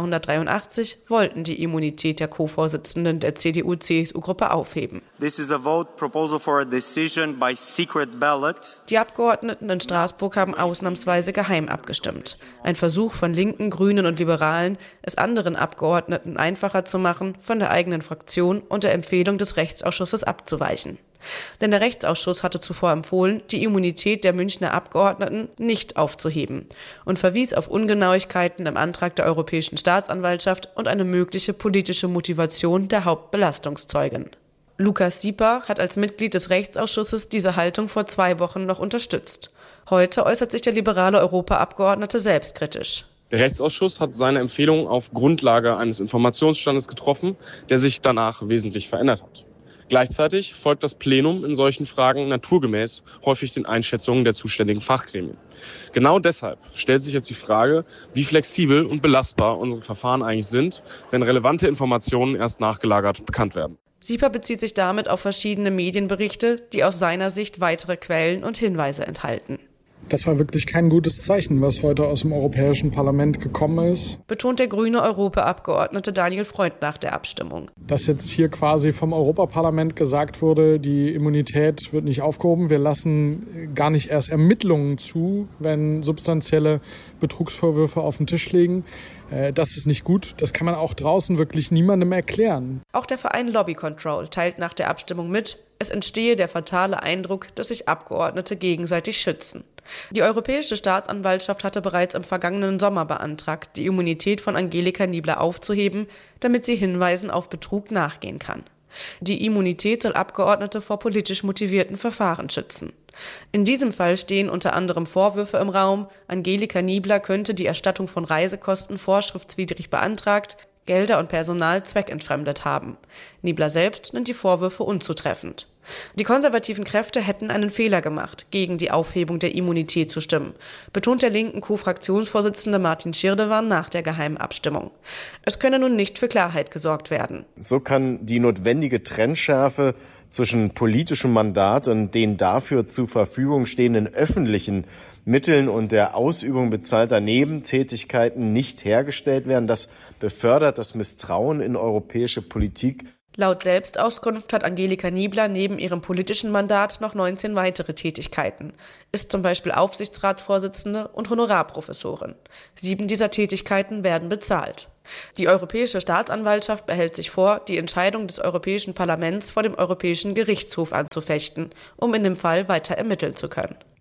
283 wollten die Immunität der Co-Vorsitzenden der CDU-CSU-Gruppe aufheben. This is a vote proposal for a decision by secret ballot. Die Abgeordneten in Straßburg haben ausnahmsweise geheim abgestimmt. Ein Versuch von Linken, Grünen und Liberalen, es anderen Abgeordneten einfacher zu machen, von der eigenen Fraktion und der Empfehlung des Rechtsausschusses abzuweichen. Denn der Rechtsausschuss hatte zuvor empfohlen, die Immunität der Münchner Abgeordneten nicht aufzuheben und verwies auf Ungenauigkeiten im Antrag der Europäischen Staatsanwaltschaft und eine mögliche politische Motivation der Hauptbelastungszeugen. Lukas Sieper hat als Mitglied des Rechtsausschusses diese Haltung vor 2 Wochen noch unterstützt. Heute äußert sich der liberale Europaabgeordnete selbstkritisch. Der Rechtsausschuss hat seine Empfehlung auf Grundlage eines Informationsstandes getroffen, der sich danach wesentlich verändert hat. Gleichzeitig folgt das Plenum in solchen Fragen naturgemäß häufig den Einschätzungen der zuständigen Fachgremien. Genau deshalb stellt sich jetzt die Frage, wie flexibel und belastbar unsere Verfahren eigentlich sind, wenn relevante Informationen erst nachgelagert bekannt werden. Sieper bezieht sich damit auf verschiedene Medienberichte, die aus seiner Sicht weitere Quellen und Hinweise enthalten. Das war wirklich kein gutes Zeichen, was heute aus dem Europäischen Parlament gekommen ist. Betont der grüne Europaabgeordnete Daniel Freund nach der Abstimmung. Dass jetzt hier quasi vom Europaparlament gesagt wurde, die Immunität wird nicht aufgehoben. Wir lassen gar nicht erst Ermittlungen zu, wenn substanzielle Betrugsvorwürfe auf den Tisch liegen. Das ist nicht gut. Das kann man auch draußen wirklich niemandem erklären. Auch der Verein Lobby Control teilt nach der Abstimmung mit, es entstehe der fatale Eindruck, dass sich Abgeordnete gegenseitig schützen. Die Europäische Staatsanwaltschaft hatte bereits im vergangenen Sommer beantragt, die Immunität von Angelika Niebler aufzuheben, damit sie Hinweisen auf Betrug nachgehen kann. Die Immunität soll Abgeordnete vor politisch motivierten Verfahren schützen. In diesem Fall stehen unter anderem Vorwürfe im Raum, Angelika Niebler könnte die Erstattung von Reisekosten vorschriftswidrig beantragt, Gelder und Personal zweckentfremdet haben. Niebler selbst nennt die Vorwürfe unzutreffend. Die konservativen Kräfte hätten einen Fehler gemacht, gegen die Aufhebung der Immunität zu stimmen, betont der linken Co-Fraktionsvorsitzende Martin Schirdewan nach der geheimen Abstimmung. Es könne nun nicht für Klarheit gesorgt werden. So kann die notwendige Trennschärfe zwischen politischem Mandat und den dafür zur Verfügung stehenden öffentlichen Mitteln und der Ausübung bezahlter Nebentätigkeiten nicht hergestellt werden. Das befördert das Misstrauen in europäische Politik. Laut Selbstauskunft hat Angelika Niebler neben ihrem politischen Mandat noch 19 weitere Tätigkeiten, ist zum Beispiel Aufsichtsratsvorsitzende und Honorarprofessorin. 7 dieser Tätigkeiten werden bezahlt. Die Europäische Staatsanwaltschaft behält sich vor, die Entscheidung des Europäischen Parlaments vor dem Europäischen Gerichtshof anzufechten, um in dem Fall weiter ermitteln zu können.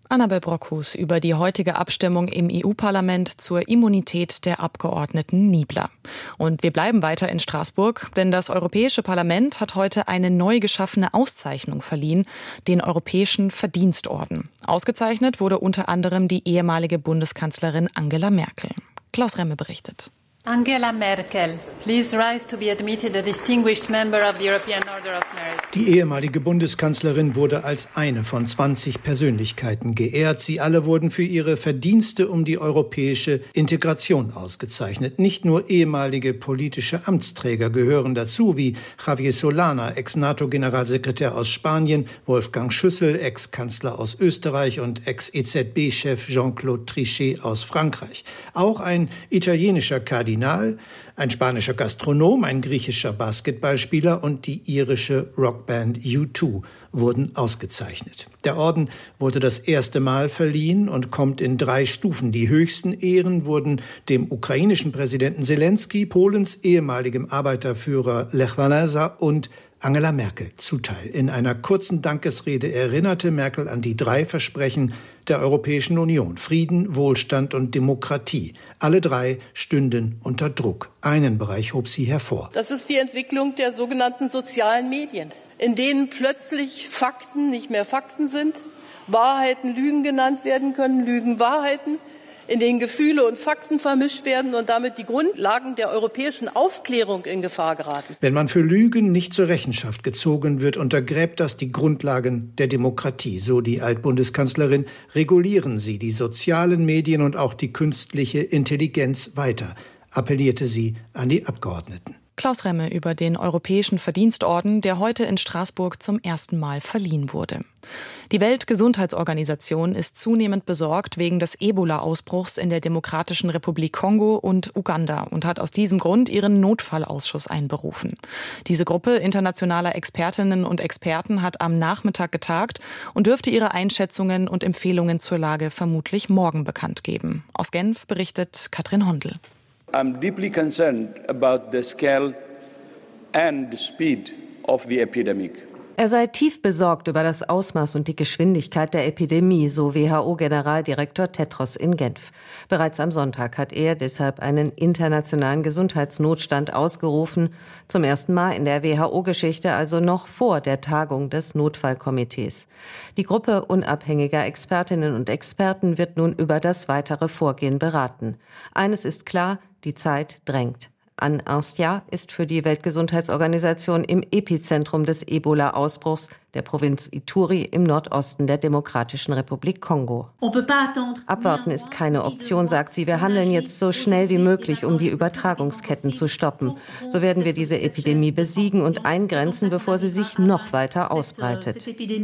Annabel Brockhus über die heutige Abstimmung im EU-Parlament zur Immunität der Abgeordneten Niebler. Und wir bleiben weiter in Straßburg, denn das Europäische Parlament hat heute eine neu geschaffene Auszeichnung verliehen, den Europäischen Verdienstorden. Ausgezeichnet wurde unter anderem die ehemalige Bundeskanzlerin Angela Merkel. Klaus Remme berichtet. Angela Merkel, please rise to be admitted a distinguished member of the European Order of Merit. Die ehemalige Bundeskanzlerin wurde als eine von 20 Persönlichkeiten geehrt. Sie alle wurden für ihre Verdienste um die europäische Integration ausgezeichnet. Nicht nur ehemalige politische Amtsträger gehören dazu, wie Javier Solana, Ex-NATO-Generalsekretär aus Spanien, Wolfgang Schüssel, Ex-Kanzler aus Österreich und Ex-EZB-Chef Jean-Claude Trichet aus Frankreich. Auch ein italienischer Kardinal, ein spanischer Gastronom, ein griechischer Basketballspieler und die irische Rockband U2 wurden ausgezeichnet. Der Orden wurde das erste Mal verliehen und kommt in 3 Stufen. Die höchsten Ehren wurden dem ukrainischen Präsidenten Zelensky, Polens ehemaligem Arbeiterführer Lech Wałęsa und Angela Merkel zuteil. In einer kurzen Dankesrede erinnerte Merkel an die 3 Versprechen der Europäischen Union: Frieden, Wohlstand und Demokratie. Alle 3 stünden unter Druck. Einen Bereich hob sie hervor. Das ist die Entwicklung der sogenannten sozialen Medien, in denen plötzlich Fakten nicht mehr Fakten sind, Wahrheiten Lügen genannt werden können, Lügen Wahrheiten, in denen Gefühle und Fakten vermischt werden und damit die Grundlagen der europäischen Aufklärung in Gefahr geraten. Wenn man für Lügen nicht zur Rechenschaft gezogen wird, untergräbt das die Grundlagen der Demokratie. So die Altbundeskanzlerin. Regulieren Sie die sozialen Medien und auch die künstliche Intelligenz weiter, appellierte sie an die Abgeordneten. Klaus Remme über den Europäischen Verdienstorden, der heute in Straßburg zum ersten Mal verliehen wurde. Die Weltgesundheitsorganisation ist zunehmend besorgt wegen des Ebola-Ausbruchs in der Demokratischen Republik Kongo und Uganda und hat aus diesem Grund ihren Notfallausschuss einberufen. Diese Gruppe internationaler Expertinnen und Experten hat am Nachmittag getagt und dürfte ihre Einschätzungen und Empfehlungen zur Lage vermutlich morgen bekannt geben. Aus Genf berichtet Katrin Hondel. I'm deeply concerned about the scale and the speed of the epidemic. Er sei tief besorgt über das Ausmaß und die Geschwindigkeit der Epidemie, so WHO-Generaldirektor Tedros in Genf. Bereits am Sonntag hat er deshalb einen internationalen Gesundheitsnotstand ausgerufen, zum ersten Mal in der WHO-Geschichte, also noch vor der Tagung des Notfallkomitees. Die Gruppe unabhängiger Expertinnen und Experten wird nun über das weitere Vorgehen beraten. Eines ist klar: die Zeit drängt. An Ancya ist für die Weltgesundheitsorganisation im Epizentrum des Ebola-Ausbruchs der Provinz Ituri im Nordosten der Demokratischen Republik Kongo. Abwarten ist keine Option, sagt sie. Wir handeln jetzt so schnell wie möglich, um die Übertragungsketten zu stoppen. So werden wir diese Epidemie besiegen und eingrenzen, bevor sie sich noch weiter ausbreitet.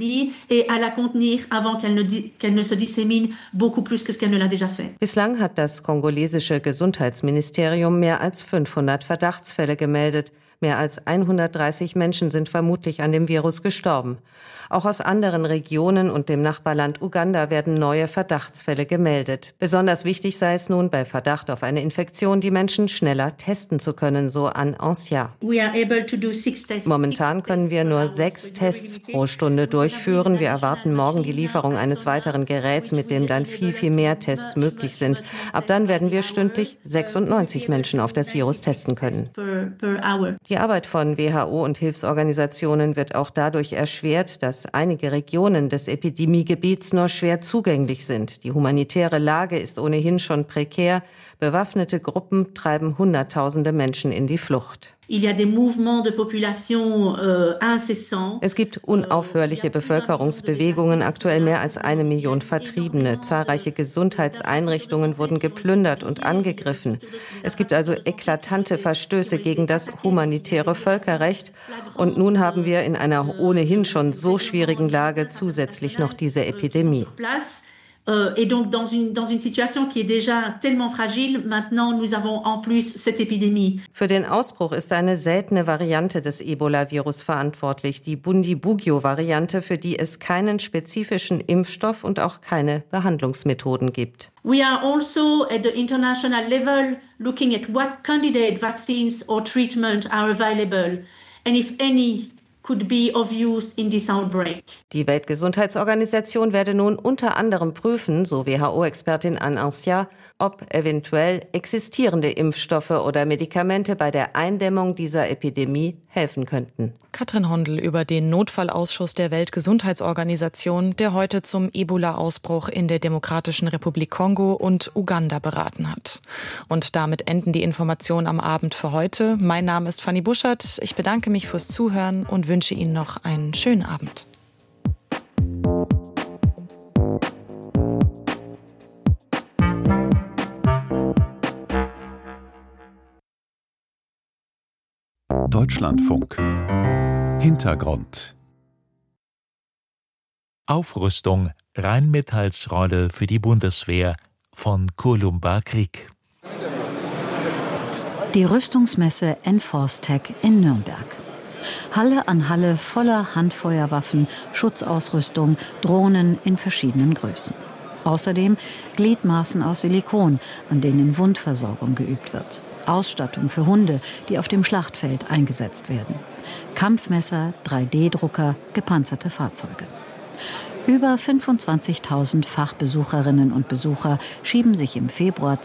Bislang hat das kongolesische Gesundheitsministerium mehr als 500 Verdachtsfälle gemeldet. Mehr als 130 Menschen sind vermutlich an dem Virus gestorben. Auch aus anderen Regionen und dem Nachbarland Uganda werden neue Verdachtsfälle gemeldet. Besonders wichtig sei es nun, bei Verdacht auf eine Infektion die Menschen schneller testen zu können, so an Ancya. Momentan können wir nur 6 Tests pro Stunde durchführen. Wir erwarten morgen die Lieferung eines weiteren Geräts, mit dem dann viel mehr Tests möglich sind. Ab dann werden wir stündlich 96 Menschen auf das Virus testen können. Die Arbeit von WHO und Hilfsorganisationen wird auch dadurch erschwert, dass einige Regionen des Epidemiegebiets nur schwer zugänglich sind. Die humanitäre Lage ist ohnehin schon prekär. Bewaffnete Gruppen treiben Hunderttausende Menschen in die Flucht. Es gibt unaufhörliche Bevölkerungsbewegungen, aktuell mehr als 1 Million Vertriebene. Zahlreiche Gesundheitseinrichtungen wurden geplündert und angegriffen. Es gibt also eklatante Verstöße gegen das humanitäre Völkerrecht. Und nun haben wir in einer ohnehin schon so schwierigen Lage zusätzlich noch diese Epidemie. Et donc dans une situation qui est déjà tellement fragile, maintenant nous avons en plus cette épidémie. Für den Ausbruch ist eine seltene Variante des Ebola-Virus verantwortlich, die Bundibugyo-Variante, für die es keinen spezifischen Impfstoff und auch keine Behandlungsmethoden gibt. We are also at the international level looking at what candidate vaccines or treatment are available, and if any could be of use in this outbreak. Die Weltgesundheitsorganisation werde nun unter anderem prüfen, so WHO-Expertin Anne Ancia, ob eventuell existierende Impfstoffe oder Medikamente bei der Eindämmung dieser Epidemie helfen könnten. Katrin Hondel über den Notfallausschuss der Weltgesundheitsorganisation, der heute zum Ebola-Ausbruch in der Demokratischen Republik Kongo und Uganda beraten hat. Und damit enden die Informationen am Abend für heute. Mein Name ist Fanny Buschert. Ich bedanke mich fürs Zuhören und wünsche Ihnen noch einen schönen Abend. Deutschlandfunk. Hintergrund. Aufrüstung, Rheinmetalls Rolle für die Bundeswehr von Columba Krieg. Die Rüstungsmesse Enforce-Tech in Nürnberg. Halle an Halle voller Handfeuerwaffen, Schutzausrüstung, Drohnen in verschiedenen Größen. Außerdem Gliedmaßen aus Silikon, an denen Wundversorgung geübt wird. Ausstattung für Hunde, die auf dem Schlachtfeld eingesetzt werden. Kampfmesser, 3D-Drucker, gepanzerte Fahrzeuge. Über 25.000 Fachbesucherinnen und Besucher schieben sich im Februar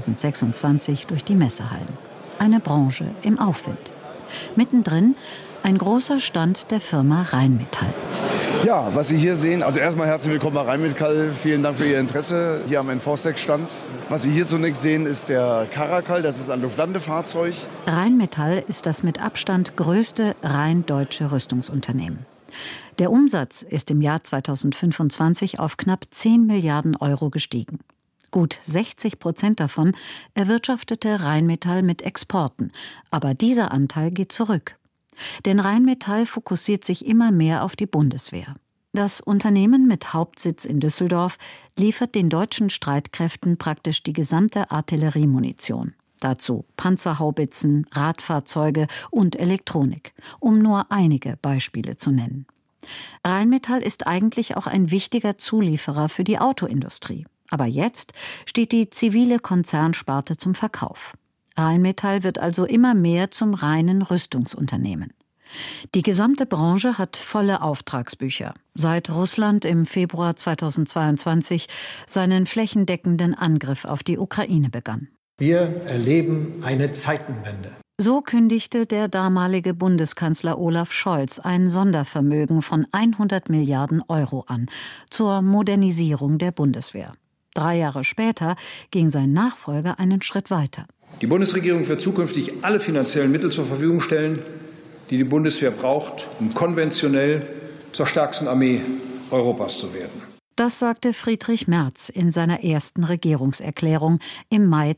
2026 durch die Messehallen. Eine Branche im Aufwind. Mittendrin ein großer Stand der Firma Rheinmetall. Ja, was Sie hier sehen, also erstmal herzlich willkommen bei Rheinmetall. Vielen Dank für Ihr Interesse hier am Enforce-Tech-Stand. Was Sie hier zunächst sehen, ist der Caracal, das ist ein Luftlandefahrzeug. Rheinmetall ist das mit Abstand größte rein deutsche Rüstungsunternehmen. Der Umsatz ist im Jahr 2025 auf knapp 10 Milliarden Euro gestiegen. Gut 60% davon erwirtschaftete Rheinmetall mit Exporten, aber dieser Anteil geht zurück. Denn Rheinmetall fokussiert sich immer mehr auf die Bundeswehr. Das Unternehmen mit Hauptsitz in Düsseldorf liefert den deutschen Streitkräften praktisch die gesamte Artilleriemunition. Dazu Panzerhaubitzen, Radfahrzeuge und Elektronik, um nur einige Beispiele zu nennen. Rheinmetall ist eigentlich auch ein wichtiger Zulieferer für die Autoindustrie. Aber jetzt steht die zivile Konzernsparte zum Verkauf. Rheinmetall wird also immer mehr zum reinen Rüstungsunternehmen. Die gesamte Branche hat volle Auftragsbücher, seit Russland im Februar 2022 seinen flächendeckenden Angriff auf die Ukraine begann. Wir erleben eine Zeitenwende. So kündigte der damalige Bundeskanzler Olaf Scholz ein Sondervermögen von 100 Milliarden Euro an zur Modernisierung der Bundeswehr. 3 Jahre später ging sein Nachfolger einen Schritt weiter. Die Bundesregierung wird zukünftig alle finanziellen Mittel zur Verfügung stellen, die die Bundeswehr braucht, um konventionell zur stärksten Armee Europas zu werden. Das sagte Friedrich Merz in seiner ersten Regierungserklärung im Mai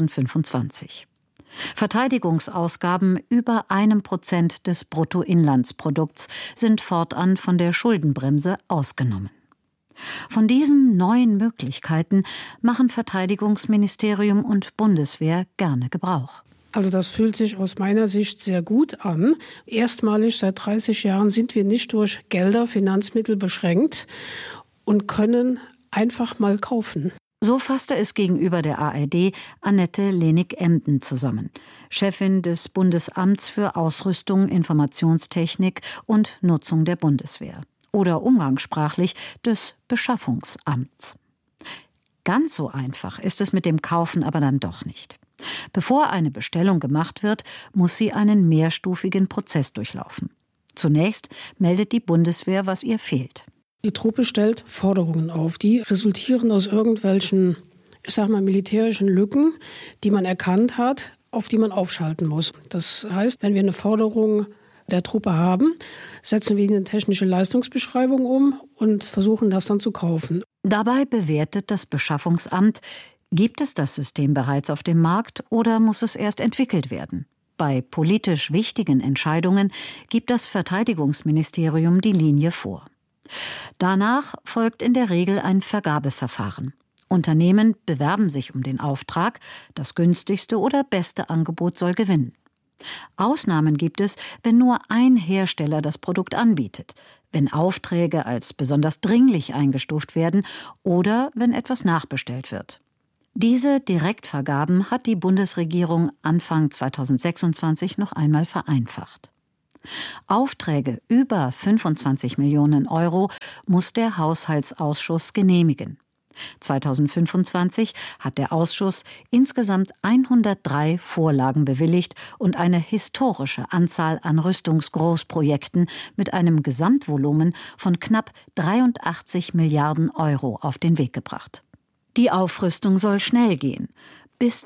2025. Verteidigungsausgaben über 1% des Bruttoinlandsprodukts sind fortan von der Schuldenbremse ausgenommen. Von diesen neuen Möglichkeiten machen Verteidigungsministerium und Bundeswehr gerne Gebrauch. Also das fühlt sich aus meiner Sicht sehr gut an. Erstmalig seit 30 Jahren sind wir nicht durch Gelder, Finanzmittel beschränkt und können einfach mal kaufen. So fasste es gegenüber der ARD Annette Lenig-Emden zusammen, Chefin des Bundesamts für Ausrüstung, Informationstechnik und Nutzung der Bundeswehr. Oder umgangssprachlich des Beschaffungsamts. Ganz so einfach ist es mit dem Kaufen aber dann doch nicht. Bevor eine Bestellung gemacht wird, muss sie einen mehrstufigen Prozess durchlaufen. Zunächst meldet die Bundeswehr, was ihr fehlt. Die Truppe stellt Forderungen auf, die resultieren aus irgendwelchen, militärischen Lücken, die man erkannt hat, auf die man aufschalten muss. Das heißt, wenn wir eine Forderung der Truppe haben, setzen wir eine technische Leistungsbeschreibung um und versuchen das dann zu kaufen. Dabei bewertet das Beschaffungsamt, gibt es das System bereits auf dem Markt oder muss es erst entwickelt werden? Bei politisch wichtigen Entscheidungen gibt das Verteidigungsministerium die Linie vor. Danach folgt in der Regel ein Vergabeverfahren. Unternehmen bewerben sich um den Auftrag, das günstigste oder beste Angebot soll gewinnen. Ausnahmen gibt es, wenn nur ein Hersteller das Produkt anbietet, wenn Aufträge als besonders dringlich eingestuft werden oder wenn etwas nachbestellt wird. Diese Direktvergaben hat die Bundesregierung Anfang 2026 noch einmal vereinfacht. Aufträge über 25 Millionen Euro muss der Haushaltsausschuss genehmigen. 2025 hat der Ausschuss insgesamt 103 Vorlagen bewilligt und eine historische Anzahl an Rüstungsgroßprojekten mit einem Gesamtvolumen von knapp 83 Milliarden Euro auf den Weg gebracht. Die Aufrüstung soll schnell gehen. Bis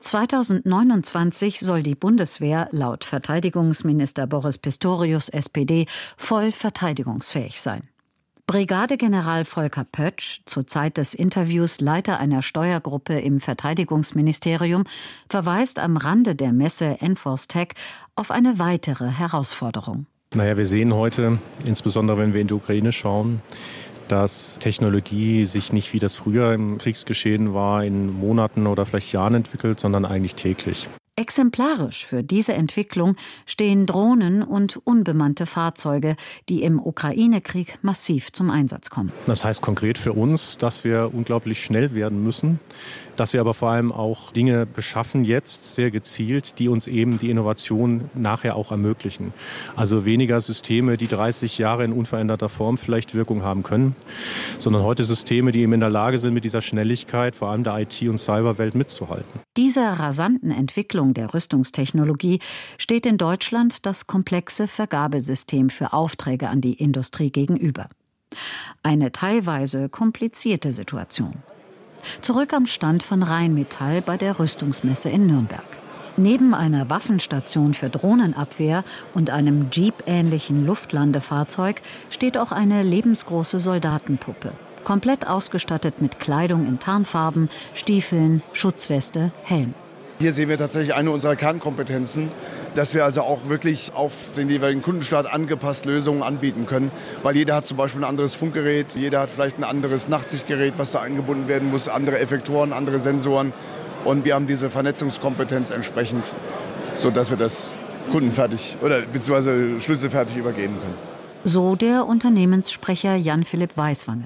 2029 soll die Bundeswehr laut Verteidigungsminister Boris Pistorius, SPD, voll verteidigungsfähig sein. Brigadegeneral Volker Pötsch, zur Zeit des Interviews Leiter einer Steuergruppe im Verteidigungsministerium, verweist am Rande der Messe Enforce Tech auf eine weitere Herausforderung. Wir sehen heute, insbesondere wenn wir in die Ukraine schauen, dass Technologie sich nicht wie das früher im Kriegsgeschehen war, in Monaten oder vielleicht Jahren entwickelt, sondern eigentlich täglich. Exemplarisch für diese Entwicklung stehen Drohnen und unbemannte Fahrzeuge, die im Ukraine-Krieg massiv zum Einsatz kommen. Das heißt konkret für uns, dass wir unglaublich schnell werden müssen, dass wir aber vor allem auch Dinge beschaffen, jetzt sehr gezielt, die uns eben die Innovation nachher auch ermöglichen. Also weniger Systeme, die 30 Jahre in unveränderter Form vielleicht Wirkung haben können, sondern heute Systeme, die eben in der Lage sind, mit dieser Schnelligkeit, vor allem der IT- und Cyberwelt mitzuhalten. Dieser rasanten Entwicklung der Rüstungstechnologie steht in Deutschland das komplexe Vergabesystem für Aufträge an die Industrie gegenüber. Eine teilweise komplizierte Situation. Zurück am Stand von Rheinmetall bei der Rüstungsmesse in Nürnberg. Neben einer Waffenstation für Drohnenabwehr und einem Jeep-ähnlichen Luftlandefahrzeug steht auch eine lebensgroße Soldatenpuppe. Komplett ausgestattet mit Kleidung in Tarnfarben, Stiefeln, Schutzweste, Helm. Hier sehen wir tatsächlich eine unserer Kernkompetenzen, dass wir also auch wirklich auf den jeweiligen Kundenstaat angepasst Lösungen anbieten können. Weil jeder hat zum Beispiel ein anderes Funkgerät, jeder hat vielleicht ein anderes Nachtsichtgerät, was da eingebunden werden muss, andere Effektoren, andere Sensoren. Und wir haben diese Vernetzungskompetenz entsprechend, sodass wir das kundenfertig oder beziehungsweise schlüsselfertig übergeben können. So der Unternehmenssprecher Jan-Philipp Weiswange.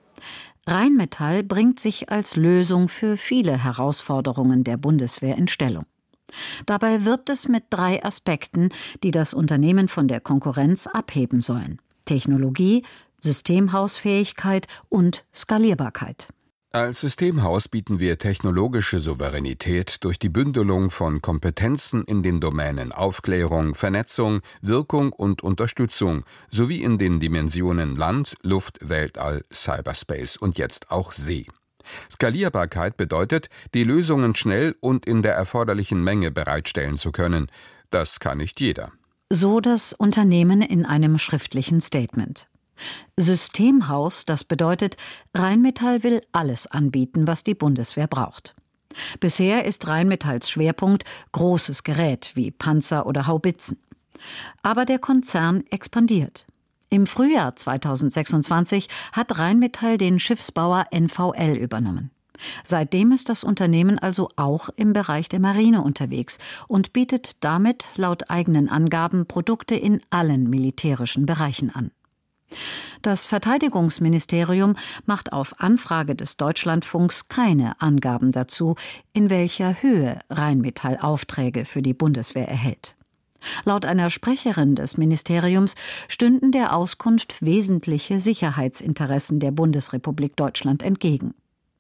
Rheinmetall bringt sich als Lösung für viele Herausforderungen der Bundeswehr in Stellung. Dabei wirbt es mit 3 Aspekten, die das Unternehmen von der Konkurrenz abheben sollen: Technologie, Systemhausfähigkeit und Skalierbarkeit. Als Systemhaus bieten wir technologische Souveränität durch die Bündelung von Kompetenzen in den Domänen Aufklärung, Vernetzung, Wirkung und Unterstützung sowie in den Dimensionen Land, Luft, Weltall, Cyberspace und jetzt auch See. Skalierbarkeit bedeutet, die Lösungen schnell und in der erforderlichen Menge bereitstellen zu können. Das kann nicht jeder. So das Unternehmen in einem schriftlichen Statement. Systemhaus, das bedeutet, Rheinmetall will alles anbieten, was die Bundeswehr braucht. Bisher ist Rheinmetalls Schwerpunkt großes Gerät wie Panzer oder Haubitzen. Aber der Konzern expandiert. Im Frühjahr 2026 hat Rheinmetall den Schiffsbauer NVL übernommen. Seitdem ist das Unternehmen also auch im Bereich der Marine unterwegs und bietet damit laut eigenen Angaben Produkte in allen militärischen Bereichen an. Das Verteidigungsministerium macht auf Anfrage des Deutschlandfunks keine Angaben dazu, in welcher Höhe Rheinmetall Aufträge für die Bundeswehr erhält. Laut einer Sprecherin des Ministeriums stünden der Auskunft wesentliche Sicherheitsinteressen der Bundesrepublik Deutschland entgegen.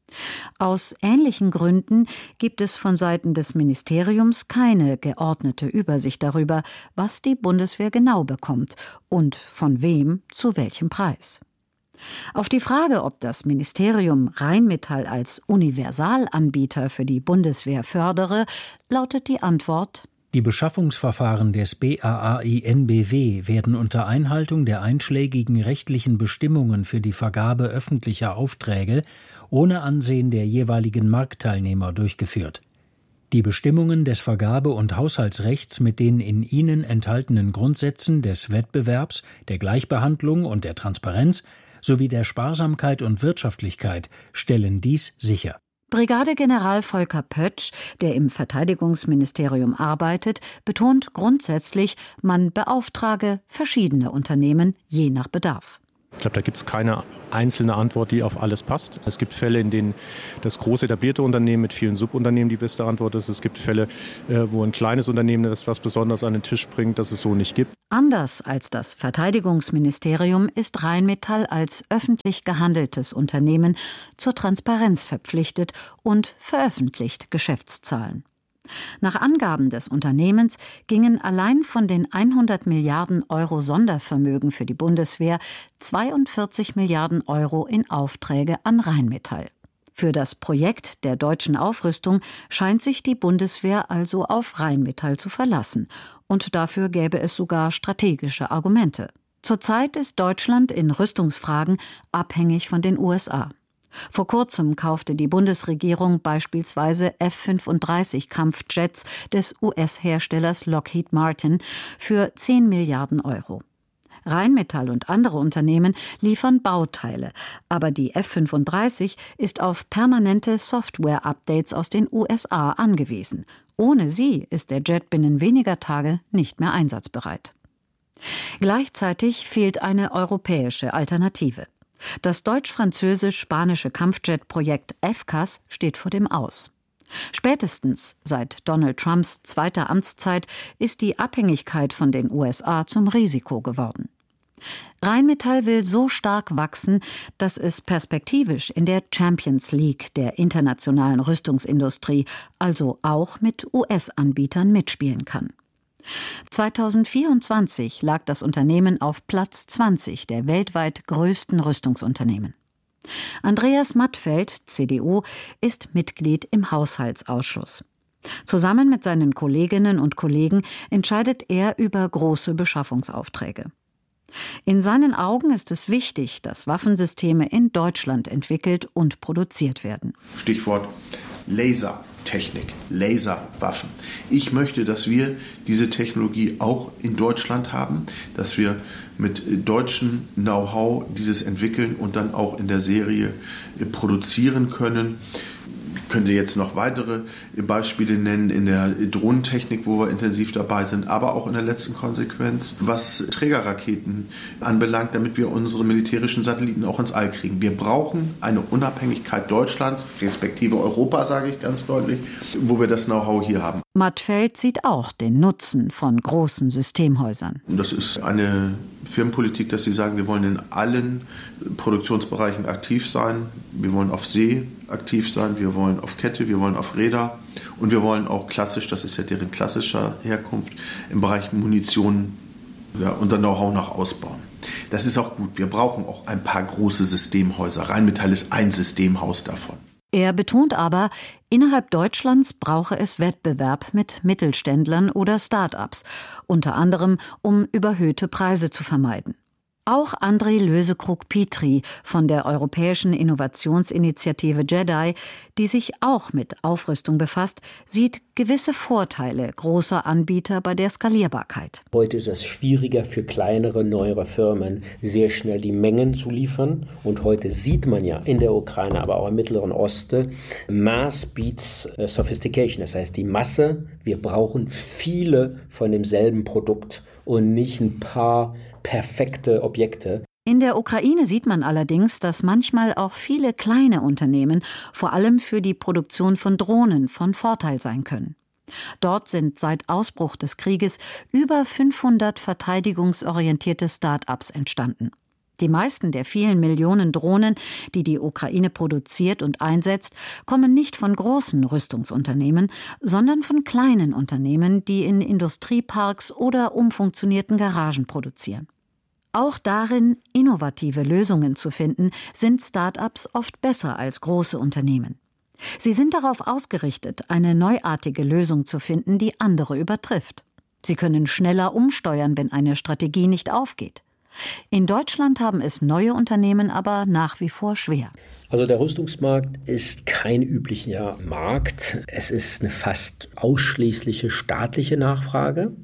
Aus ähnlichen Gründen gibt es von Seiten des Ministeriums keine geordnete Übersicht darüber, was die Bundeswehr genau bekommt und von wem zu welchem Preis. Auf die Frage, ob das Ministerium Rheinmetall als Universalanbieter für die Bundeswehr fördere, lautet die Antwort: Die Beschaffungsverfahren des BAAI-NBW werden unter Einhaltung der einschlägigen rechtlichen Bestimmungen für die Vergabe öffentlicher Aufträge ohne Ansehen der jeweiligen Marktteilnehmer durchgeführt. Die Bestimmungen des Vergabe- und Haushaltsrechts mit den in ihnen enthaltenen Grundsätzen des Wettbewerbs, der Gleichbehandlung und der Transparenz sowie der Sparsamkeit und Wirtschaftlichkeit stellen dies sicher. Brigadegeneral Volker Pötsch, der im Verteidigungsministerium arbeitet, betont grundsätzlich, man beauftrage verschiedene Unternehmen je nach Bedarf. Ich glaube, da gibt es keine einzelne Antwort, die auf alles passt. Es gibt Fälle, in denen das große etablierte Unternehmen mit vielen Subunternehmen die beste Antwort ist. Es gibt Fälle, wo ein kleines Unternehmen das was Besonderes an den Tisch bringt, das es so nicht gibt. Anders als das Verteidigungsministerium ist Rheinmetall als öffentlich gehandeltes Unternehmen zur Transparenz verpflichtet und veröffentlicht Geschäftszahlen. Nach Angaben des Unternehmens gingen allein von den 100 Milliarden Euro Sondervermögen für die Bundeswehr 42 Milliarden Euro in Aufträge an Rheinmetall. Für das Projekt der deutschen Aufrüstung scheint sich die Bundeswehr also auf Rheinmetall zu verlassen. Und dafür gäbe es sogar strategische Argumente. Zurzeit ist Deutschland in Rüstungsfragen abhängig von den USA. Vor kurzem kaufte die Bundesregierung beispielsweise F-35 des US-Herstellers Lockheed Martin für 10 Milliarden Euro. Rheinmetall und andere Unternehmen liefern Bauteile, aber die F-35 ist auf permanente Software-Updates aus den USA angewiesen. Ohne sie ist der Jet binnen weniger Tage nicht mehr einsatzbereit. Gleichzeitig fehlt eine europäische Alternative. Das deutsch-französisch-spanische Kampfjet-Projekt FCAS steht vor dem Aus. Spätestens seit Donald Trumps zweiter Amtszeit ist die Abhängigkeit von den USA zum Risiko geworden. Rheinmetall will so stark wachsen, dass es perspektivisch in der Champions League der internationalen Rüstungsindustrie, also auch mit US-Anbietern, mitspielen kann. 2024 lag das Unternehmen auf Platz 20 der weltweit größten Rüstungsunternehmen. Andreas Mattfeld, CDU, ist Mitglied im Haushaltsausschuss. Zusammen mit seinen Kolleginnen und Kollegen entscheidet er über große Beschaffungsaufträge. In seinen Augen ist es wichtig, dass Waffensysteme in Deutschland entwickelt und produziert werden. Stichwort Lasertechnik, Laserwaffen. Ich möchte, dass wir diese Technologie auch in Deutschland haben, dass wir mit deutschem Know-how dieses entwickeln und dann auch in der Serie produzieren können. Ich könnte jetzt noch weitere Beispiele nennen in der Drohnentechnik, wo wir intensiv dabei sind, aber auch in der letzten Konsequenz, was Trägerraketen anbelangt, damit wir unsere militärischen Satelliten auch ins All kriegen. Wir brauchen eine Unabhängigkeit Deutschlands, respektive Europa, sage ich ganz deutlich, wo wir das Know-how hier haben. Mattfeld sieht auch den Nutzen von großen Systemhäusern. Das ist eine Firmenpolitik, dass sie sagen, wir wollen in allen Produktionsbereichen aktiv sein. Wir wollen auf See aktiv sein, wir wollen auf Kette, wir wollen auf Räder und wir wollen auch klassisch, das ist ja deren klassischer Herkunft, im Bereich Munition unser Know-how nach ausbauen. Das ist auch gut. Wir brauchen auch ein paar große Systemhäuser. Rheinmetall ist ein Systemhaus davon. Er betont aber, innerhalb Deutschlands brauche es Wettbewerb mit Mittelständlern oder Start-ups, unter anderem um überhöhte Preise zu vermeiden. Auch André Lösekrug-Petri von der Europäischen Innovationsinitiative JEDI, die sich auch mit Aufrüstung befasst, sieht gewisse Vorteile großer Anbieter bei der Skalierbarkeit. Heute ist es schwieriger für kleinere, neuere Firmen, sehr schnell die Mengen zu liefern. Und heute sieht man ja in der Ukraine, aber auch im Mittleren Osten, Mass beats Sophistication. Das heißt, die Masse, wir brauchen viele von demselben Produkt und nicht ein paar perfekte Objekte. In der Ukraine sieht man allerdings, dass manchmal auch viele kleine Unternehmen vor allem für die Produktion von Drohnen von Vorteil sein können. Dort sind seit Ausbruch des Krieges über 500 verteidigungsorientierte Start-ups entstanden. Die meisten der vielen Millionen Drohnen, die die Ukraine produziert und einsetzt, kommen nicht von großen Rüstungsunternehmen, sondern von kleinen Unternehmen, die in Industrieparks oder umfunktionierten Garagen produzieren. Auch darin, innovative Lösungen zu finden, sind Start-ups oft besser als große Unternehmen. Sie sind darauf ausgerichtet, eine neuartige Lösung zu finden, die andere übertrifft. Sie können schneller umsteuern, wenn eine Strategie nicht aufgeht. In Deutschland haben es neue Unternehmen aber nach wie vor schwer. Also der Rüstungsmarkt ist kein üblicher Markt. Es ist eine fast ausschließliche staatliche Nachfrage.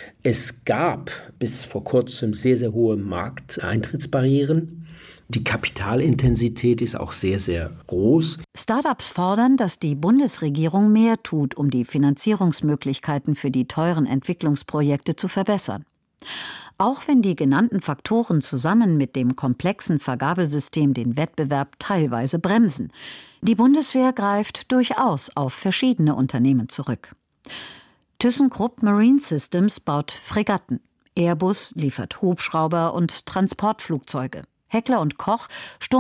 Es gab bis vor kurzem sehr, sehr hohe Markteintrittsbarrieren. Die Kapitalintensität ist auch sehr, sehr groß. Start-ups fordern, dass die Bundesregierung mehr tut, um die Finanzierungsmöglichkeiten für die teuren Entwicklungsprojekte zu verbessern. Auch wenn die genannten Faktoren zusammen mit dem komplexen Vergabesystem den Wettbewerb teilweise bremsen. Die Bundeswehr greift durchaus auf verschiedene Unternehmen zurück. ThyssenKrupp Marine Systems baut Fregatten. Airbus liefert Hubschrauber und Transportflugzeuge. Heckler & Koch